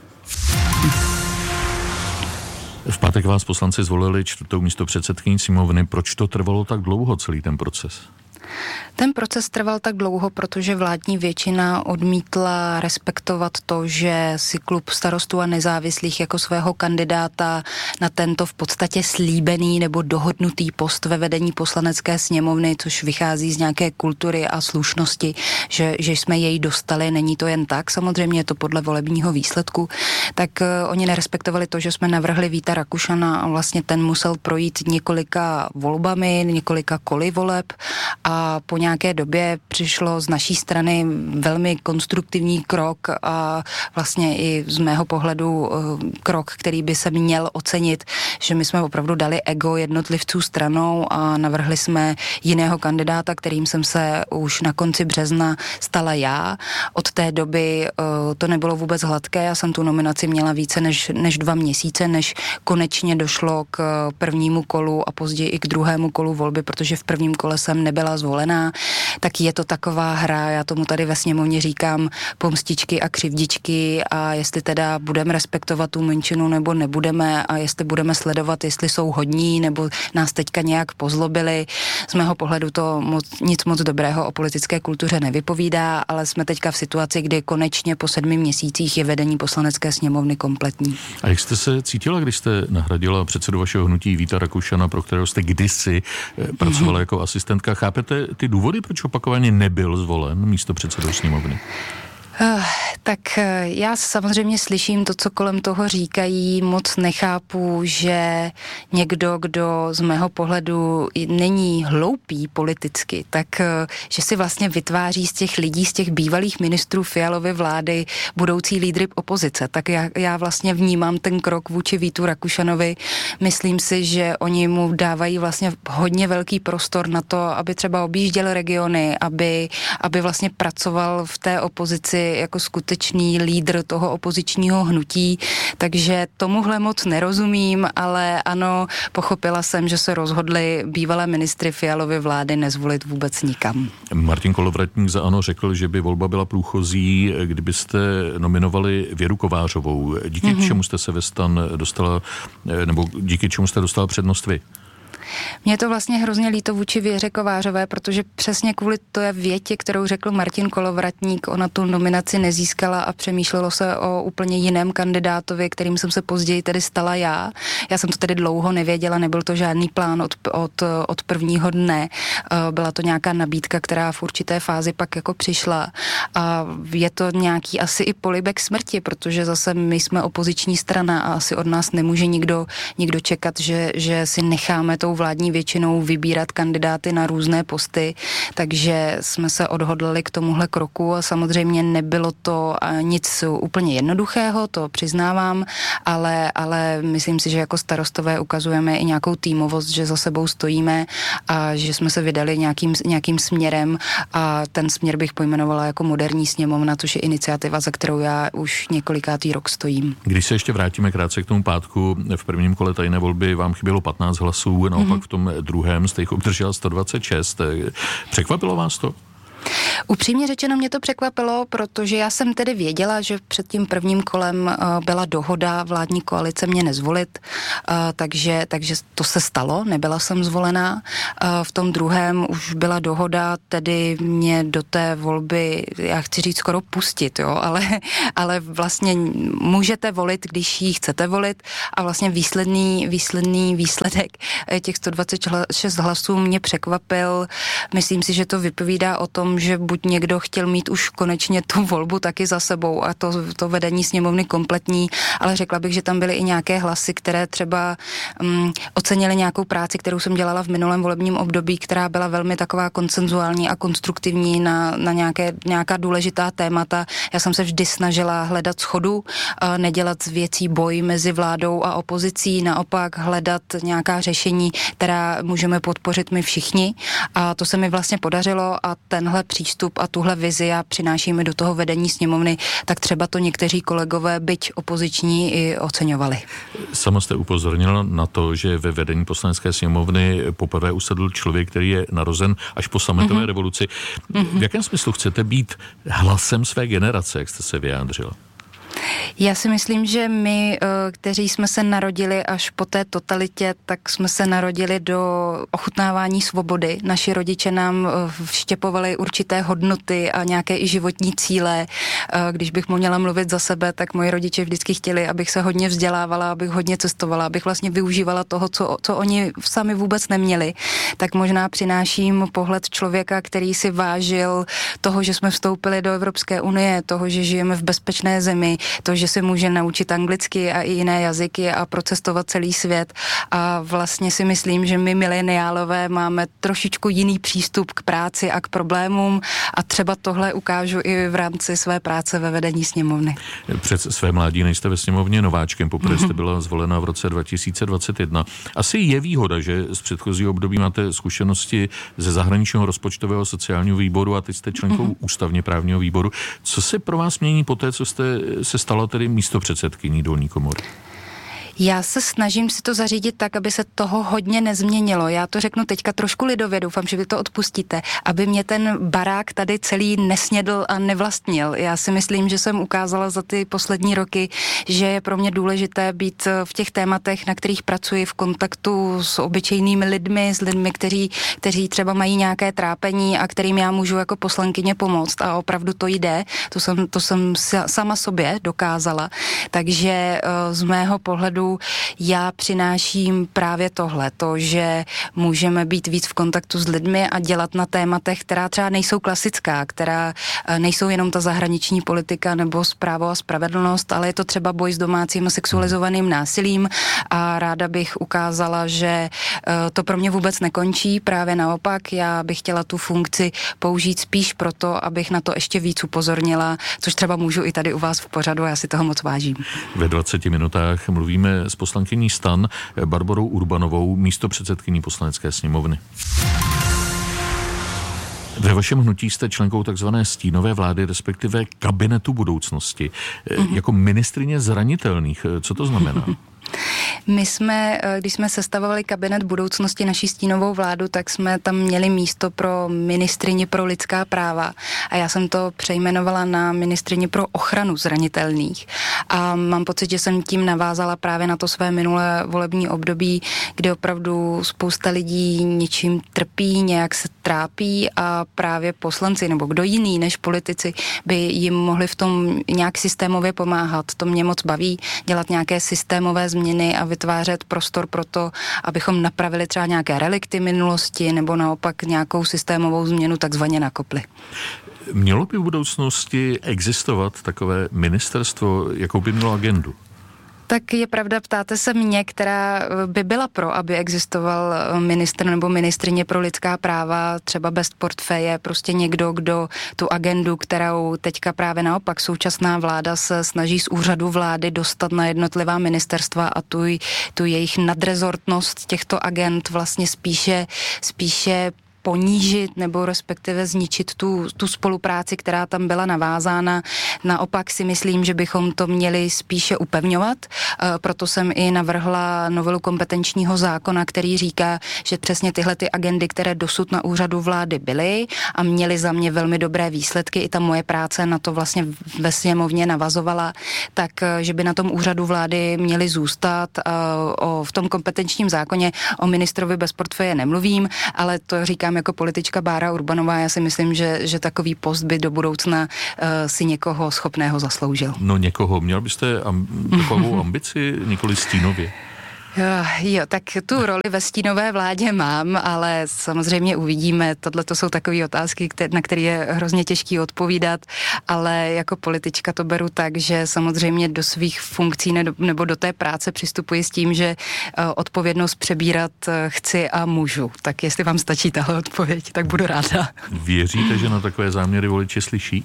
V pátek vás poslanci zvolili 4. místopředsedkyní sněmovny. Proč to trvalo tak dlouho, celý ten proces? Ten proces trval tak dlouho, protože vládní většina odmítla respektovat to, že si klub Starostů a nezávislých jako svého kandidáta na tento v podstatě slíbený nebo dohodnutý post ve vedení Poslanecké sněmovny, což vychází z nějaké kultury a slušnosti, že jsme jej dostali, není to jen tak, samozřejmě je to podle volebního výsledku, tak oni nerespektovali to, že jsme navrhli Víta Rakušana a vlastně ten musel projít několika volbami, několika koly voleb a po nějaké době přišlo z naší strany velmi konstruktivní krok a vlastně i z mého pohledu krok, který by se měl ocenit, že my jsme opravdu dali ego jednotlivců stranou a navrhli jsme jiného kandidáta, kterým jsem se už na konci března stala já. Od té doby to nebylo vůbec hladké, já jsem tu nominaci měla více než 2 měsíce, než konečně došlo k prvnímu kolu a později i k druhému kolu volby, protože v prvním kole jsem nebyla zvolená, tak je to taková hra, já tomu tady ve sněmovně říkám pomstičky a křivdičky a jestli teda budeme respektovat tu menšinu nebo nebudeme a jestli budeme sledovat, jestli jsou hodní nebo nás teďka nějak pozlobili. Z mého pohledu to nic moc dobrého o politické kultuře nevypovídá, ale jsme teďka v situaci, kdy konečně po 7 měsících je vedení Poslanecké sněmovny kompletní. A jak jste se cítila, když jste nahradila předsedu vašeho hnutí Víta Rakušana, pro kterého jste kdysi pracovala jako asistentka? Chápete ty důvody, proč opakovaně nebyl zvolen místopředsedou sněmovny? Tak já samozřejmě slyším to, co kolem toho říkají, moc nechápu, že někdo, kdo z mého pohledu není hloupý politicky, tak že si vlastně vytváří z těch lidí, z těch bývalých ministrů Fialovy vlády budoucí lídry opozice. Tak já vlastně vnímám ten krok vůči Vítu Rakušanovi. Myslím si, že oni mu dávají vlastně hodně velký prostor na to, aby třeba objížděl regiony, aby vlastně pracoval v té opozici jako skutečný lídr toho opozičního hnutí, takže tomuhle moc nerozumím, ale ano, pochopila jsem, že se rozhodli bývalé ministry Fialovy vlády nezvolit vůbec nikam. Martin Kolovratník za ANO řekl, že by volba byla průchozí, kdybyste nominovali Věru Kovářovou. Díky čemu jste se ve STAN dostala, nebo díky čemu jste dostala přednost vy? Mně je to vlastně hrozně líto vůči Věře Kovářové, protože přesně kvůli té větě, kterou řekl Martin Kolovratník, ona tu nominaci nezískala a přemýšlelo se o úplně jiném kandidátovi, kterým jsem se později tedy stala já. Já jsem to tedy dlouho nevěděla, nebyl to žádný plán od prvního dne. Byla to nějaká nabídka, která v určité fázi pak jako přišla. A je to nějaký asi i polibek smrti, protože zase my jsme opoziční strana a asi od nás nemůže nikdo čekat, že si necháme tou vládní většinou vybírat kandidáty na různé posty, takže jsme se odhodlali k tomuhle kroku a samozřejmě nebylo to nic úplně jednoduchého, to přiznávám, ale myslím si, že jako starostové ukazujeme i nějakou týmovost, že za sebou stojíme a že jsme se vydali nějakým směrem a ten směr bych pojmenovala jako moderní sněmovna, což je iniciativa, za kterou já už několikátý rok stojím. Když se ještě vrátíme krátce k tomu pátku, v prvním kole tajné volby vám chybělo 15 hlasů, naopak v tom druhém jste jich obdržela 126. Překvapilo vás to? Upřímně řečeno mě to překvapilo, protože já jsem tedy věděla, že před tím prvním kolem byla dohoda vládní koalice mě nezvolit, takže to se stalo, nebyla jsem zvolená. V tom druhém už byla dohoda, tedy mě do té volby, já chci říct skoro pustit, jo, ale vlastně můžete volit, když ji chcete volit a vlastně výsledný výsledek těch 126 hlasů mě překvapil. Myslím si, že to vypovídá o tom, že buď někdo chtěl mít už konečně tu volbu taky za sebou a to vedení sněmovny kompletní, ale řekla bych, že tam byly i nějaké hlasy, které třeba ocenily nějakou práci, kterou jsem dělala v minulém volebním období, která byla velmi taková konsenzuální a konstruktivní na nějaká důležitá témata. Já jsem se vždy snažila hledat shodu, nedělat z věcí boj mezi vládou a opozicí, naopak hledat nějaká řešení, která můžeme podpořit my všichni a to se mi vlastně podařilo a tenhle přístup a tuhle vizi já přinášíme do toho vedení sněmovny, tak třeba to někteří kolegové, byť opoziční, i oceňovali. Sama jste upozornila na to, že ve vedení poslanecké sněmovny poprvé usedl člověk, který je narozen až po sametové revoluci. V jakém smyslu chcete být hlasem své generace, jak jste se vyjádřila? Já si myslím, že my, kteří jsme se narodili až po té totalitě, tak jsme se narodili do ochutnávání svobody. Naši rodiče nám vštěpovali určité hodnoty a nějaké i životní cíle. Když bych měla mluvit za sebe, tak moji rodiče vždycky chtěli, abych se hodně vzdělávala, abych hodně cestovala, abych vlastně využívala toho, co oni sami vůbec neměli. Tak možná přináším pohled člověka, který si vážil toho, že jsme vstoupili do Evropské unie, toho, že žijeme v bezpečné zemi, to, že se může naučit anglicky a i jiné jazyky a procestovat celý svět. A vlastně si myslím, že my mileniálové máme trošičku jiný přístup k práci a k problémům a třeba tohle ukážu i v rámci své práce ve vedení sněmovny. Před své mládí nejste ve sněmovně nováčkem, poprvé jste byla zvolena v roce 2021. Asi je výhoda, že z předchozího období máte zkušenosti ze zahraničního rozpočtového sociálního výboru a teď jste členkou ústavně právního výboru. Co se pro vás mění po té, co jste se stala tedy místopředsedkyní dolní komory? Já se snažím si to zařídit tak, aby se toho hodně nezměnilo. Já to řeknu teďka trošku lidově, doufám, že vy to odpustíte, aby mě ten barák tady celý nesnědl a nevlastnil. Já si myslím, že jsem ukázala za ty poslední roky, že je pro mě důležité být v těch tématech, na kterých pracuji, v kontaktu s obyčejnými lidmi, s lidmi, kteří třeba mají nějaké trápení a kterým já můžu jako poslankyně pomoct a opravdu to jde. To jsem sama sobě dokázala. Takže z mého pohledu já přináším právě tohle, to, že můžeme být víc v kontaktu s lidmi a dělat na tématech, která třeba nejsou klasická, která nejsou jenom ta zahraniční politika nebo právo a spravedlnost, ale je to třeba boj s domácím a sexualizovaným násilím a ráda bych ukázala, že to pro mě vůbec nekončí, právě naopak, já bych chtěla tu funkci použít spíš proto, abych na to ještě víc upozornila, což třeba můžu i tady u vás v pořadu, já si toho moc vážím. Ve 20 minutách mluvíme s poslankyní STAN Barborou Urbanovou, místopředsedkyní poslanecké sněmovny. Ve vašem hnutí jste členkou takzvané stínové vlády, respektive kabinetu budoucnosti. Jako ministryně zranitelných, co to znamená? My jsme, když jsme sestavovali kabinet budoucnosti, naší stínovou vládu, tak jsme tam měli místo pro ministryni pro lidská práva a já jsem to přejmenovala na ministryni pro ochranu zranitelných. A mám pocit, že jsem tím navázala právě na to své minulé volební období, kde opravdu spousta lidí něčím trpí, nějak se trápí a právě poslanci nebo kdo jiný než politici by jim mohli v tom nějak systémově pomáhat. To mě moc baví, dělat nějaké systémové změny a vytvářet prostor pro to, abychom napravili třeba nějaké relikty minulosti nebo naopak nějakou systémovou změnu takzvaně nakopli. Mělo by v budoucnosti existovat takové ministerstvo, jakou by mělo agendu? Tak je pravda, ptáte se mě, která by byla pro, aby existoval ministr nebo ministryně pro lidská práva, třeba bez portfeje, prostě někdo, kdo tu agendu, kterou teďka právě naopak současná vláda se snaží z úřadu vlády dostat na jednotlivá ministerstva a tu jejich nadrezortnost těchto agend vlastně spíše ponížit nebo respektive zničit tu spolupráci, která tam byla navázána. Naopak si myslím, že bychom to měli spíše upevňovat. Proto jsem i navrhla novelu kompetenčního zákona, který říká, že přesně tyhle ty agendy, které dosud na úřadu vlády byly a měly za mě velmi dobré výsledky, i ta moje práce na to vlastně ve sněmovně navazovala, tak že by na tom úřadu vlády měly zůstat. V tom kompetenčním zákoně o ministrovi bez portfeje nemluvím, ale to říkám jako politička Bára Urbanová. Já si myslím, že takový post by do budoucna si někoho schopného zasloužil. No někoho. Měl byste takovou ambici, nikoli stínově? Jo, tak tu roli ve stínové vládě mám, ale samozřejmě uvidíme. Tohle to jsou takové otázky, na které je hrozně těžký odpovídat, ale jako politička to beru tak, že samozřejmě do svých funkcí nebo do té práce přistupuji s tím, že odpovědnost přebírat chci a můžu. Tak jestli vám stačí tahle odpověď, tak budu ráda. Věříte, že na takové záměry voliči slyší?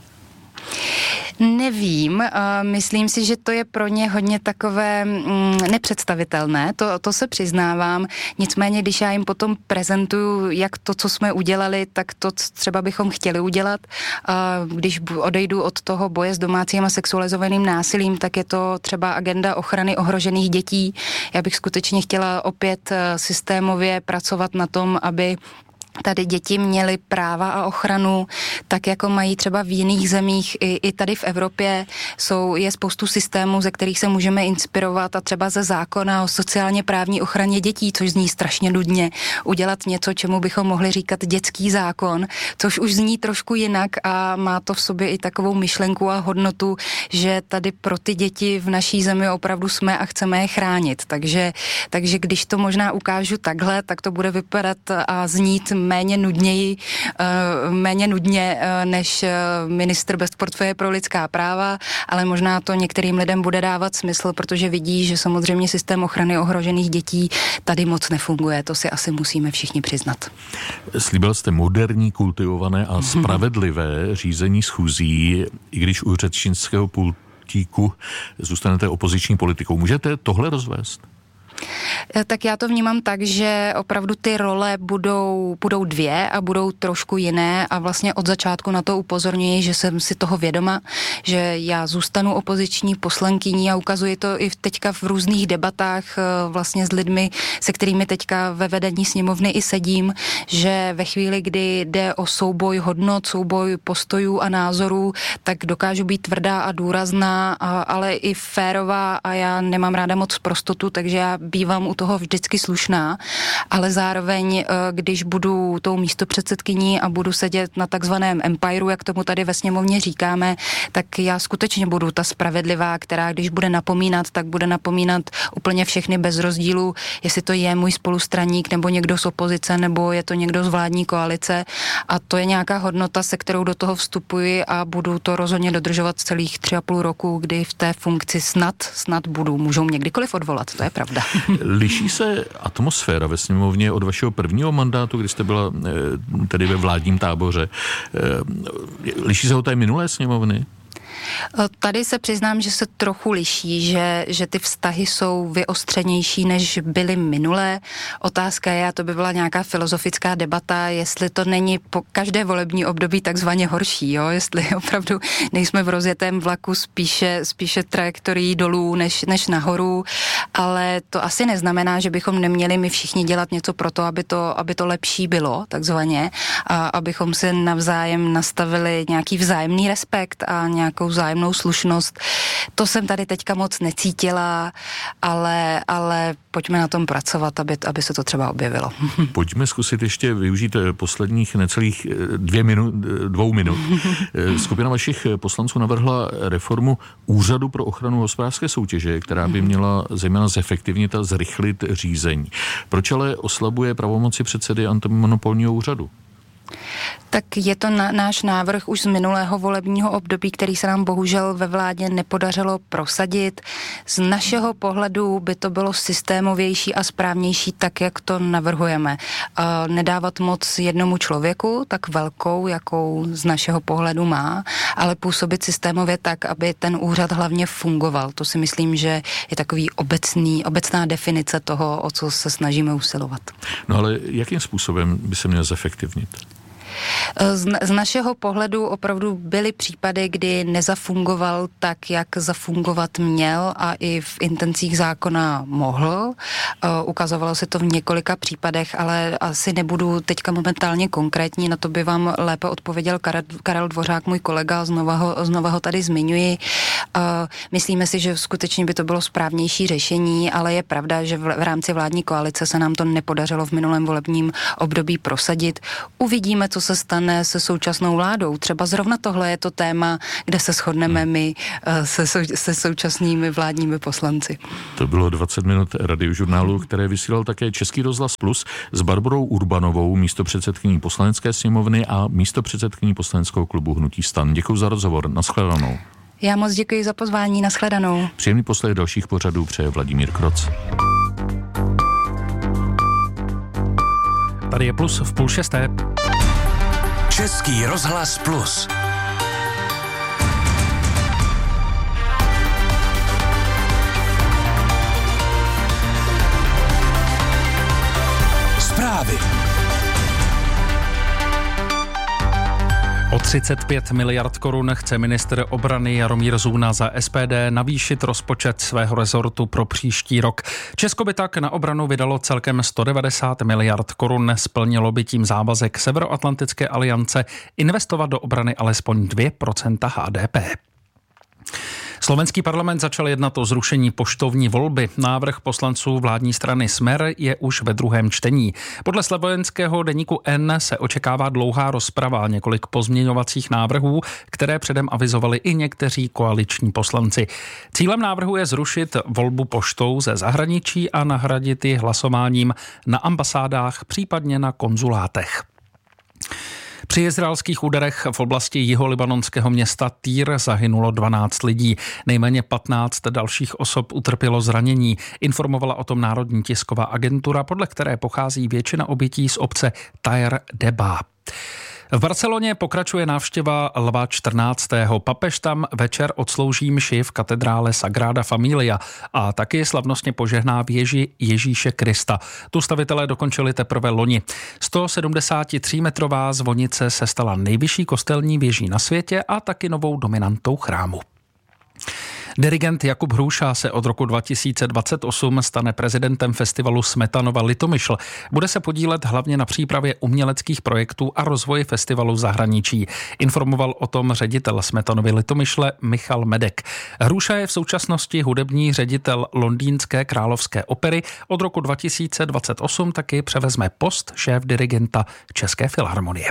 Nevím, myslím si, že to je pro ně hodně takové nepředstavitelné, to se přiznávám, nicméně, když já jim potom prezentuju, jak to, co jsme udělali, tak to třeba bychom chtěli udělat, když odejdu od toho boje s domácím a sexualizovaným násilím, tak je to třeba agenda ochrany ohrožených dětí. Já bych skutečně chtěla opět systémově pracovat na tom, aby tady děti měly práva a ochranu, tak jako mají třeba v jiných zemích, i tady v Evropě je spoustu systémů, ze kterých se můžeme inspirovat a třeba ze zákona o sociálně právní ochraně dětí, což zní strašně nudně, udělat něco, čemu bychom mohli říkat dětský zákon, což už zní trošku jinak a má to v sobě i takovou myšlenku a hodnotu, že tady pro ty děti v naší zemi opravdu jsme a chceme je chránit. Takže když to možná ukážu takhle, tak to bude vypadat a znít méně nudně než ministr bez portfeje pro lidská práva, ale možná to některým lidem bude dávat smysl, protože vidí, že samozřejmě systém ochrany ohrožených dětí tady moc nefunguje. To si asi musíme všichni přiznat. Slíbil jste moderní, kultivované a spravedlivé řízení schůzí, i když u řečnického pultíku zůstanete opoziční politikou. Můžete tohle rozvést? Tak já to vnímám tak, že opravdu ty role budou dvě a budou trošku jiné a vlastně od začátku na to upozorňuji, že jsem si toho vědoma, že já zůstanu opoziční poslankyní a ukazuji to i teďka v různých debatách vlastně s lidmi, se kterými teďka ve vedení sněmovny i sedím, že ve chvíli, kdy jde o souboj hodnot, souboj postojů a názorů, tak dokážu být tvrdá a důrazná, ale i férová a já nemám ráda moc prostotu, takže já bývám u toho vždycky slušná, ale zároveň, když budu tou místopředsedkyní a budu sedět na takzvaném empireu, jak tomu tady ve sněmovně říkáme, tak já skutečně budu ta spravedlivá, která když bude napomínat, tak bude napomínat úplně všechny bez rozdílu, jestli to je můj spolustraník nebo někdo z opozice, nebo je to někdo z vládní koalice a to je nějaká hodnota, se kterou do toho vstupuji a budu to rozhodně dodržovat celých 3,5 roku, kdy v té funkci snad budu. Můžou mě kdykoliv odvolat, to je pravda. Liší se atmosféra ve sněmovně od vašeho prvního mandátu, kdy jste byla tedy ve vládním táboře? Liší se od té minulé sněmovny? Tady se přiznám, že se trochu liší, že ty vztahy jsou vyostřenější, než byly minulé. Otázka je, a to by byla nějaká filozofická debata, jestli to není po každé volební období takzvaně horší, jo? Jestli opravdu nejsme v rozjetém vlaku spíše trajektorií dolů než nahoru, ale to asi neznamená, že bychom neměli my všichni dělat něco pro to, aby to lepší bylo, takzvaně, a abychom se navzájem nastavili nějaký vzájemný respekt a nějakou vzájemnou slušnost. To jsem tady teďka moc necítila, ale pojďme na tom pracovat, aby se to třeba objevilo. Pojďme zkusit ještě využít posledních necelých 2 minut. Skupina vašich poslanců navrhla reformu Úřadu pro ochranu hospodářské soutěže, která by měla zejména zefektivnit a zrychlit řízení. Proč ale oslabuje pravomoci předsedy antimonopolního úřadu? Tak je to náš návrh už z minulého volebního období, který se nám bohužel ve vládě nepodařilo prosadit. Z našeho pohledu by to bylo systémovější a správnější tak, jak to navrhujeme. Nedávat moc jednomu člověku, tak velkou, jakou z našeho pohledu má, ale působit systémově tak, aby ten úřad hlavně fungoval. To si myslím, že je takový obecná definice toho, o co se snažíme usilovat. No ale jakým způsobem by se měl zefektivnit? Z našeho pohledu opravdu byly případy, kdy nezafungoval tak, jak zafungovat měl a i v intencích zákona mohl. Ukazovalo se to v několika případech, ale asi nebudu teďka momentálně konkrétní, na to by vám lépe odpověděl Karel Dvořák, můj kolega, znova ho tady zmiňuji. Myslíme si, že skutečně by to bylo správnější řešení, ale je pravda, že v rámci vládní koalice se nám to nepodařilo v minulém volebním období prosadit. Uvidíme, co se stane se současnou vládou. Třeba zrovna tohle je to téma, kde se shodneme my se současnými vládními poslanci. To bylo 20 minut radiožurnálu, které vysílal také Český rozhlas Plus s Barborou Urbanovou, místopředsedkyní Poslanecké sněmovny a místopředsedkyní poslaneckého klubu Hnutí STAN. Děkuji za rozhovor. Nashledanou. Já moc děkuji za pozvání. Nashledanou. Příjemný poslech dalších pořadů přeje Vladimír Kroc. Tady je Plus v 5:30. Český rozhlas Plus. Zprávy. O 35 miliard korun chce ministr obrany Jaromír Zůna za SPD navýšit rozpočet svého rezortu pro příští rok. Česko by tak na obranu vydalo celkem 190 miliard korun. Splnilo by tím závazek Severoatlantické aliance investovat do obrany alespoň 2% HDP. Slovenský parlament začal jednat o zrušení poštovní volby. Návrh poslanců vládní strany Smer je už ve druhém čtení. Podle slovenského deníku N se očekává dlouhá rozprava, několik pozměňovacích návrhů, které předem avizovali i někteří koaliční poslanci. Cílem návrhu je zrušit volbu poštou ze zahraničí a nahradit ji hlasováním na ambasádách, případně na konzulátech. Při izraelských úderech v oblasti jiholibanonského města Týr zahynulo 12 lidí. Nejméně 15 dalších osob utrpělo zranění. Informovala o tom Národní tisková agentura, podle které pochází většina obětí z obce Tajer Deba. V Barceloně pokračuje návštěva Lva 14. Papež tam večer odslouží mši v katedrále Sagrada Familia a taky slavnostně požehná věži Ježíše Krista. Tu stavitelé dokončili teprve loni. 173-metrová zvonice se stala nejvyšší kostelní věží na světě a taky novou dominantou chrámu. Dirigent Jakub Hruša se od roku 2028 stane prezidentem festivalu Smetanova Litomyšl. Bude se podílet hlavně na přípravě uměleckých projektů a rozvoji festivalu v zahraničí. Informoval o tom ředitel Smetanovy Litomyšle Michal Medek. Hruša je v současnosti hudební ředitel Londýnské královské opery. Od roku 2028 taky převezme post šéf-dirigenta České filharmonie.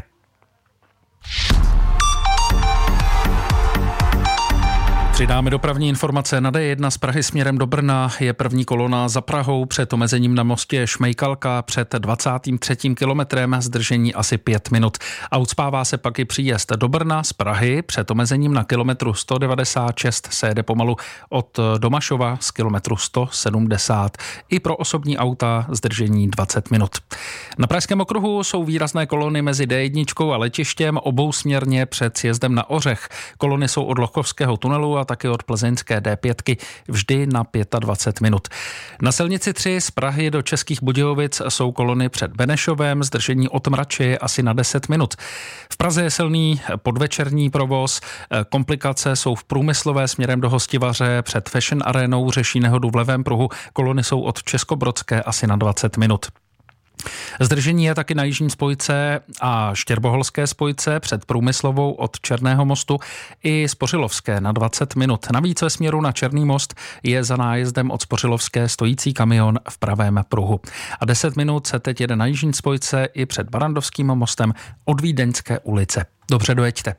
Přidáme dopravní informace. Na D1 z Prahy směrem do Brna je první kolona za Prahou před omezením na mostě Šmejkalka před 23. kilometrem, zdržení asi 5 minut. A ucpává se pak i příjezd do Brna z Prahy před omezením na kilometru 196 se jede pomalu od Domašova z kilometru 170. I pro osobní auta zdržení 20 minut. Na Pražském okruhu jsou výrazné kolony mezi D1 a letištěm obousměrně před sjezdem na Ořech. Kolony jsou od Lochovského tunelu a taky od plzeňské D5 vždy na 25 minut. Na silnici 3 z Prahy do Českých Budějovic jsou kolony před Benešovem, zdržení od Mrači asi na 10 minut. V Praze je silný podvečerní provoz, komplikace jsou v Průmyslové směrem do Hostivaře, před Fashion Arenou řeší nehodu v levém pruhu, kolony jsou od Českobrodské asi na 20 minut. Zdržení je taky na jižní spojce a Štěrboholské spojce před Průmyslovou od Černého mostu i Spořilovské na 20 minut. Navíc ve směru na Černý most je za nájezdem od Spořilovské stojící kamion v pravém pruhu. A 10 minut se teď jede na jižní spojce i před Barandovským mostem od Vídeňské ulice. Dobře dojeďte.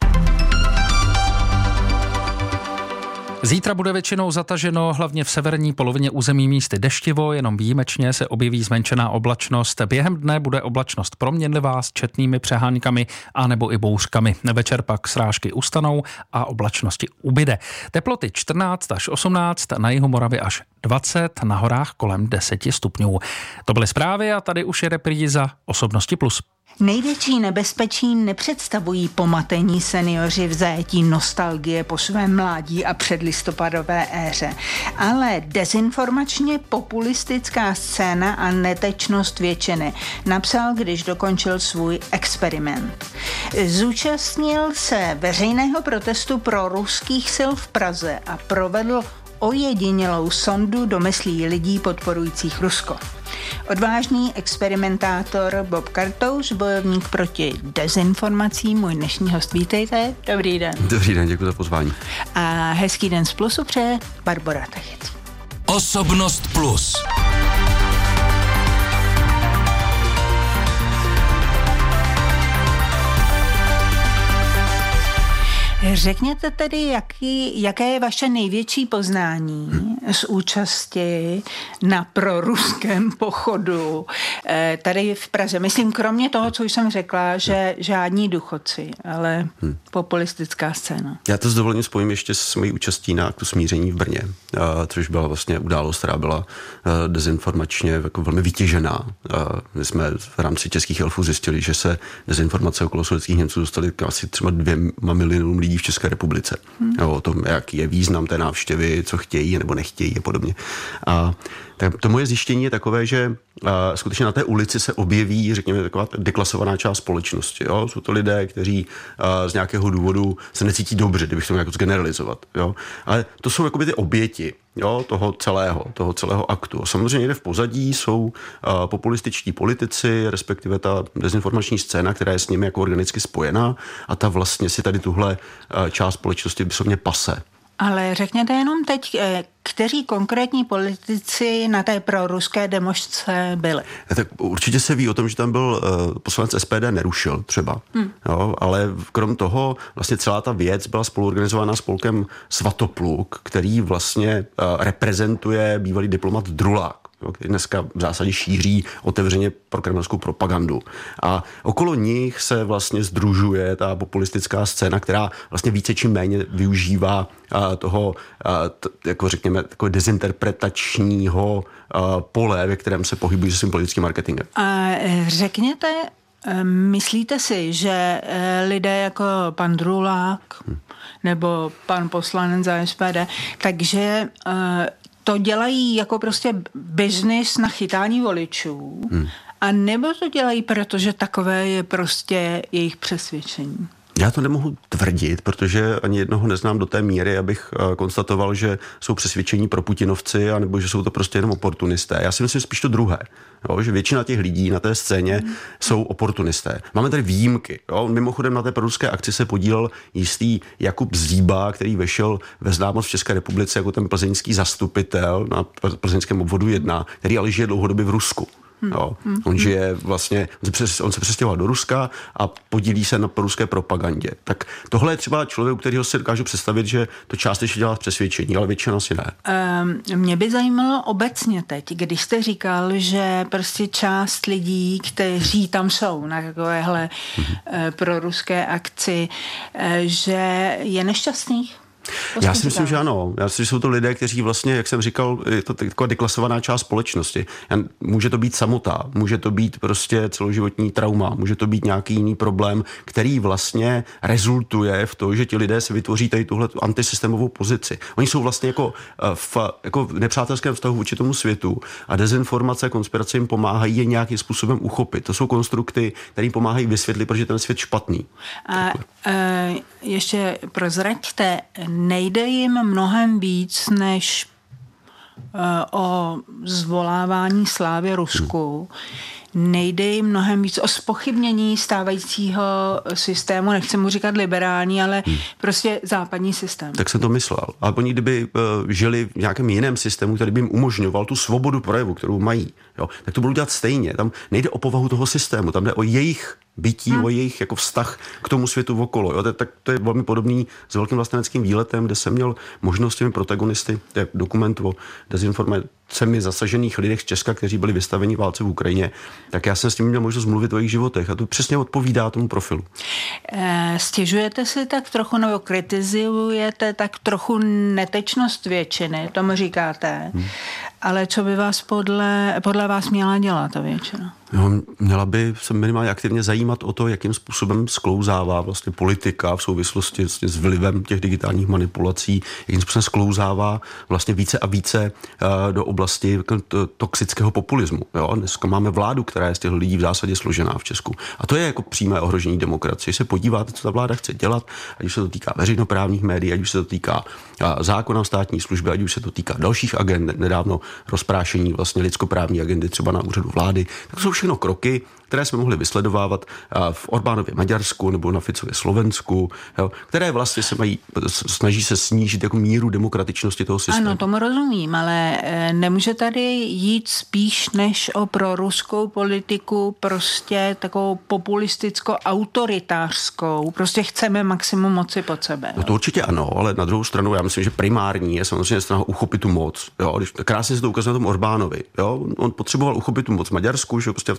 Zítra bude většinou zataženo, hlavně v severní polovině území místy deštivo, jenom výjimečně se objeví zmenšená oblačnost. Během dne bude oblačnost proměnlivá s četnými přehánkami a nebo i bouřkami. Večer pak srážky ustanou a oblačnosti ubyde. Teploty 14 až 18, na jihu Moravy až 20, na horách kolem 10 stupňů. To byly zprávy a tady už je repríza Osobnosti plus. Největší nebezpečí nepředstavují pomatení seniori v zajetí nostalgie po svém mládí a předlistopadové éře, ale dezinformačně populistická scéna a netečnost většiny, napsal, když dokončil svůj experiment. Zúčastnil se veřejného protestu pro ruských sil v Praze a provedl ojedinělou sondu do myslí lidí podporujících Rusko. Odvážný experimentátor Bob Kartous, bojovník proti dezinformacím, můj dnešní host, vítejte. Dobrý den. Dobrý den, děkuji za pozvání. A hezký den z Plusu přeje Barbora Tachec. Osobnost plus. Řekněte tedy, jaké je vaše největší poznání z účasti na proruském pochodu tady v Praze. Myslím, kromě toho, co jsem řekla, že žádní důchodci, ale populistická scéna. Já to s dovolením spojím ještě s mojí účastí na aktu smíření v Brně, což byla vlastně událost, která byla dezinformačně jako velmi vytěžená. My jsme v rámci Českých elfů zjistili, že se dezinformace okolo sovětských Němců dostaly k asi třeba 2 milionům lidí v České republice. O tom, jaký je význam té návštěvy, co chtějí nebo nechtějí a podobně. A to moje zjištění je takové, že skutečně na té ulici se objeví, řekněme, taková deklasovaná část společnosti. Jo? Jsou to lidé, kteří z nějakého důvodu se necítí dobře, kdybych to nějak zgeneralizovat. Jo? Ale to jsou jakoby ty oběti, jo? toho celého aktu. Samozřejmě někde v pozadí jsou populističtí politici, respektive ta dezinformační scéna, která je s nimi jako organicky spojená a ta vlastně si tady tuhle část společnosti vyslovně pase. Ale řekněte jenom teď, kteří konkrétní politici na té proruské demonstraci byli? Tak určitě se ví o tom, že tam byl poslanec SPD Nerušil třeba. Jo, ale krom toho vlastně celá ta věc byla spoluorganizována spolkem Svatopluk, který vlastně reprezentuje bývalý diplomat Drulák, který dneska v zásadě šíří otevřeně prokremelskou propagandu. A okolo nich se vlastně sdružuje ta populistická scéna, která vlastně více či méně využívá toho, jako řekněme, takové dezinterpretačního pole, ve kterém se pohybují se svým politickým marketingem. A řekněte, myslíte si, že lidé jako pan Drulák nebo pan poslanec za SPD, takže to dělají jako prostě biznis na chytání voličů, a nebo to dělají, protože takové je prostě jejich přesvědčení? Já to nemohu tvrdit, protože ani jednoho neznám do té míry, abych konstatoval, že jsou přesvědčení pro Putinovci, anebo že jsou to prostě jenom oportunisté. Já si myslím spíš to druhé, jo, že většina těch lidí na té scéně jsou oportunisté. Máme tady výjimky. Jo. Mimochodem na té proruské akci se podílel jistý Jakub Zíba, který vešel ve známost v České republice jako ten plzeňský zastupitel na plzeňském obvodu 1, který ale žije dlouhodobě v Rusku. Jo. On žije vlastně, on se přestěhoval do Ruska a podílí se na ruské propagandě. Tak tohle je třeba člověk, u kterého si dokážu představit, že to částečně dělá z přesvědčení, ale většina si ne. Mě by zajímalo obecně teď, když jste říkal, že prostě část lidí, kteří tam jsou na takovéhle proruské akci, že je nešťastných? Já si myslím, že ano. Já si myslím, že jsou to lidé, kteří vlastně, jak jsem říkal, je to taková deklasovaná část společnosti. Může to být samota, může to být prostě celoživotní trauma, může to být nějaký jiný problém, který vlastně rezultuje v tom, že ti lidé si vytvoří tady tuhle antisystémovou pozici. Oni jsou vlastně jako v nepřátelském vztahu vůči tomu světu a dezinformace a konspirace jim pomáhají je nějakým způsobem uchopit. To jsou konstrukty, které jim pomáhají vysvětlit, proč je ten svět špatný. Ještě prozraďte, nejde jim mnohem víc než o zvolávání slávy Rusku. Nejde jim mnohem víc o zpochybnění stávajícího systému, nechci mu říkat liberální, ale prostě západní systém. Tak jsem to myslel. Ale oni kdyby žili v nějakém jiném systému, který by jim umožňoval tu svobodu projevu, kterou mají, jo, tak to budou dělat stejně. Tam nejde o povahu toho systému, tam jde o jejich bytí, o jejich jako vztah k tomu světu okolo. Jo. Tak to je velmi podobný s velkým vlasteneckým výletem, kde jsem měl možnost těmi protagonisty, to je dokument o dezinformacemi zasažených lidech z Česka, kteří byli vystaveni válce v Ukrajině, tak já jsem s tím měl možnost mluvit o jejich životech a to přesně odpovídá tomu profilu. Stěžujete si tak trochu, nebo kritizujete tak trochu netečnost většiny, tomu říkáte, ale co by vás podle vás měla dělat ta většina? No, měla by se minimálně aktivně zajímat o to, jakým způsobem sklouzává vlastně politika v souvislosti s vlivem těch digitálních manipulací, jakým způsobem sklouzává vlastně více a více do oblasti toxického populismu. Jo? Dneska máme vládu, která je z těch lidí v zásadě složená v Česku. A to je jako přímé ohrožení demokracie. Když se podíváte, co ta vláda chce dělat, ať už se to týká veřejnoprávních médií, ať už se to týká zákona o státní službě, ať už se to týká dalších agend, nedávno rozprášení vlastně lidskoprávní agendy třeba na úřadu vlády, tak jsou všechno kroky, které jsme mohli vysledovávat v Orbánově Maďarsku nebo na Ficově Slovensku, jo, které vlastně snaží se snížit jako míru demokratičnosti toho systému. Ano, tomu rozumím, ale nemůže tady jít spíš než o proruskou politiku, prostě takovou populisticko-autoritářskou, prostě chceme maximum moci pod sebe. No to určitě ano, ale na druhou stranu já myslím, že primární je samozřejmě snaha uchopit tu moc. Jo. Krásně se to ukazuje na tom Orbánovi. Jo. On potřeboval uchopit tu moc v Maďarsku, že prostě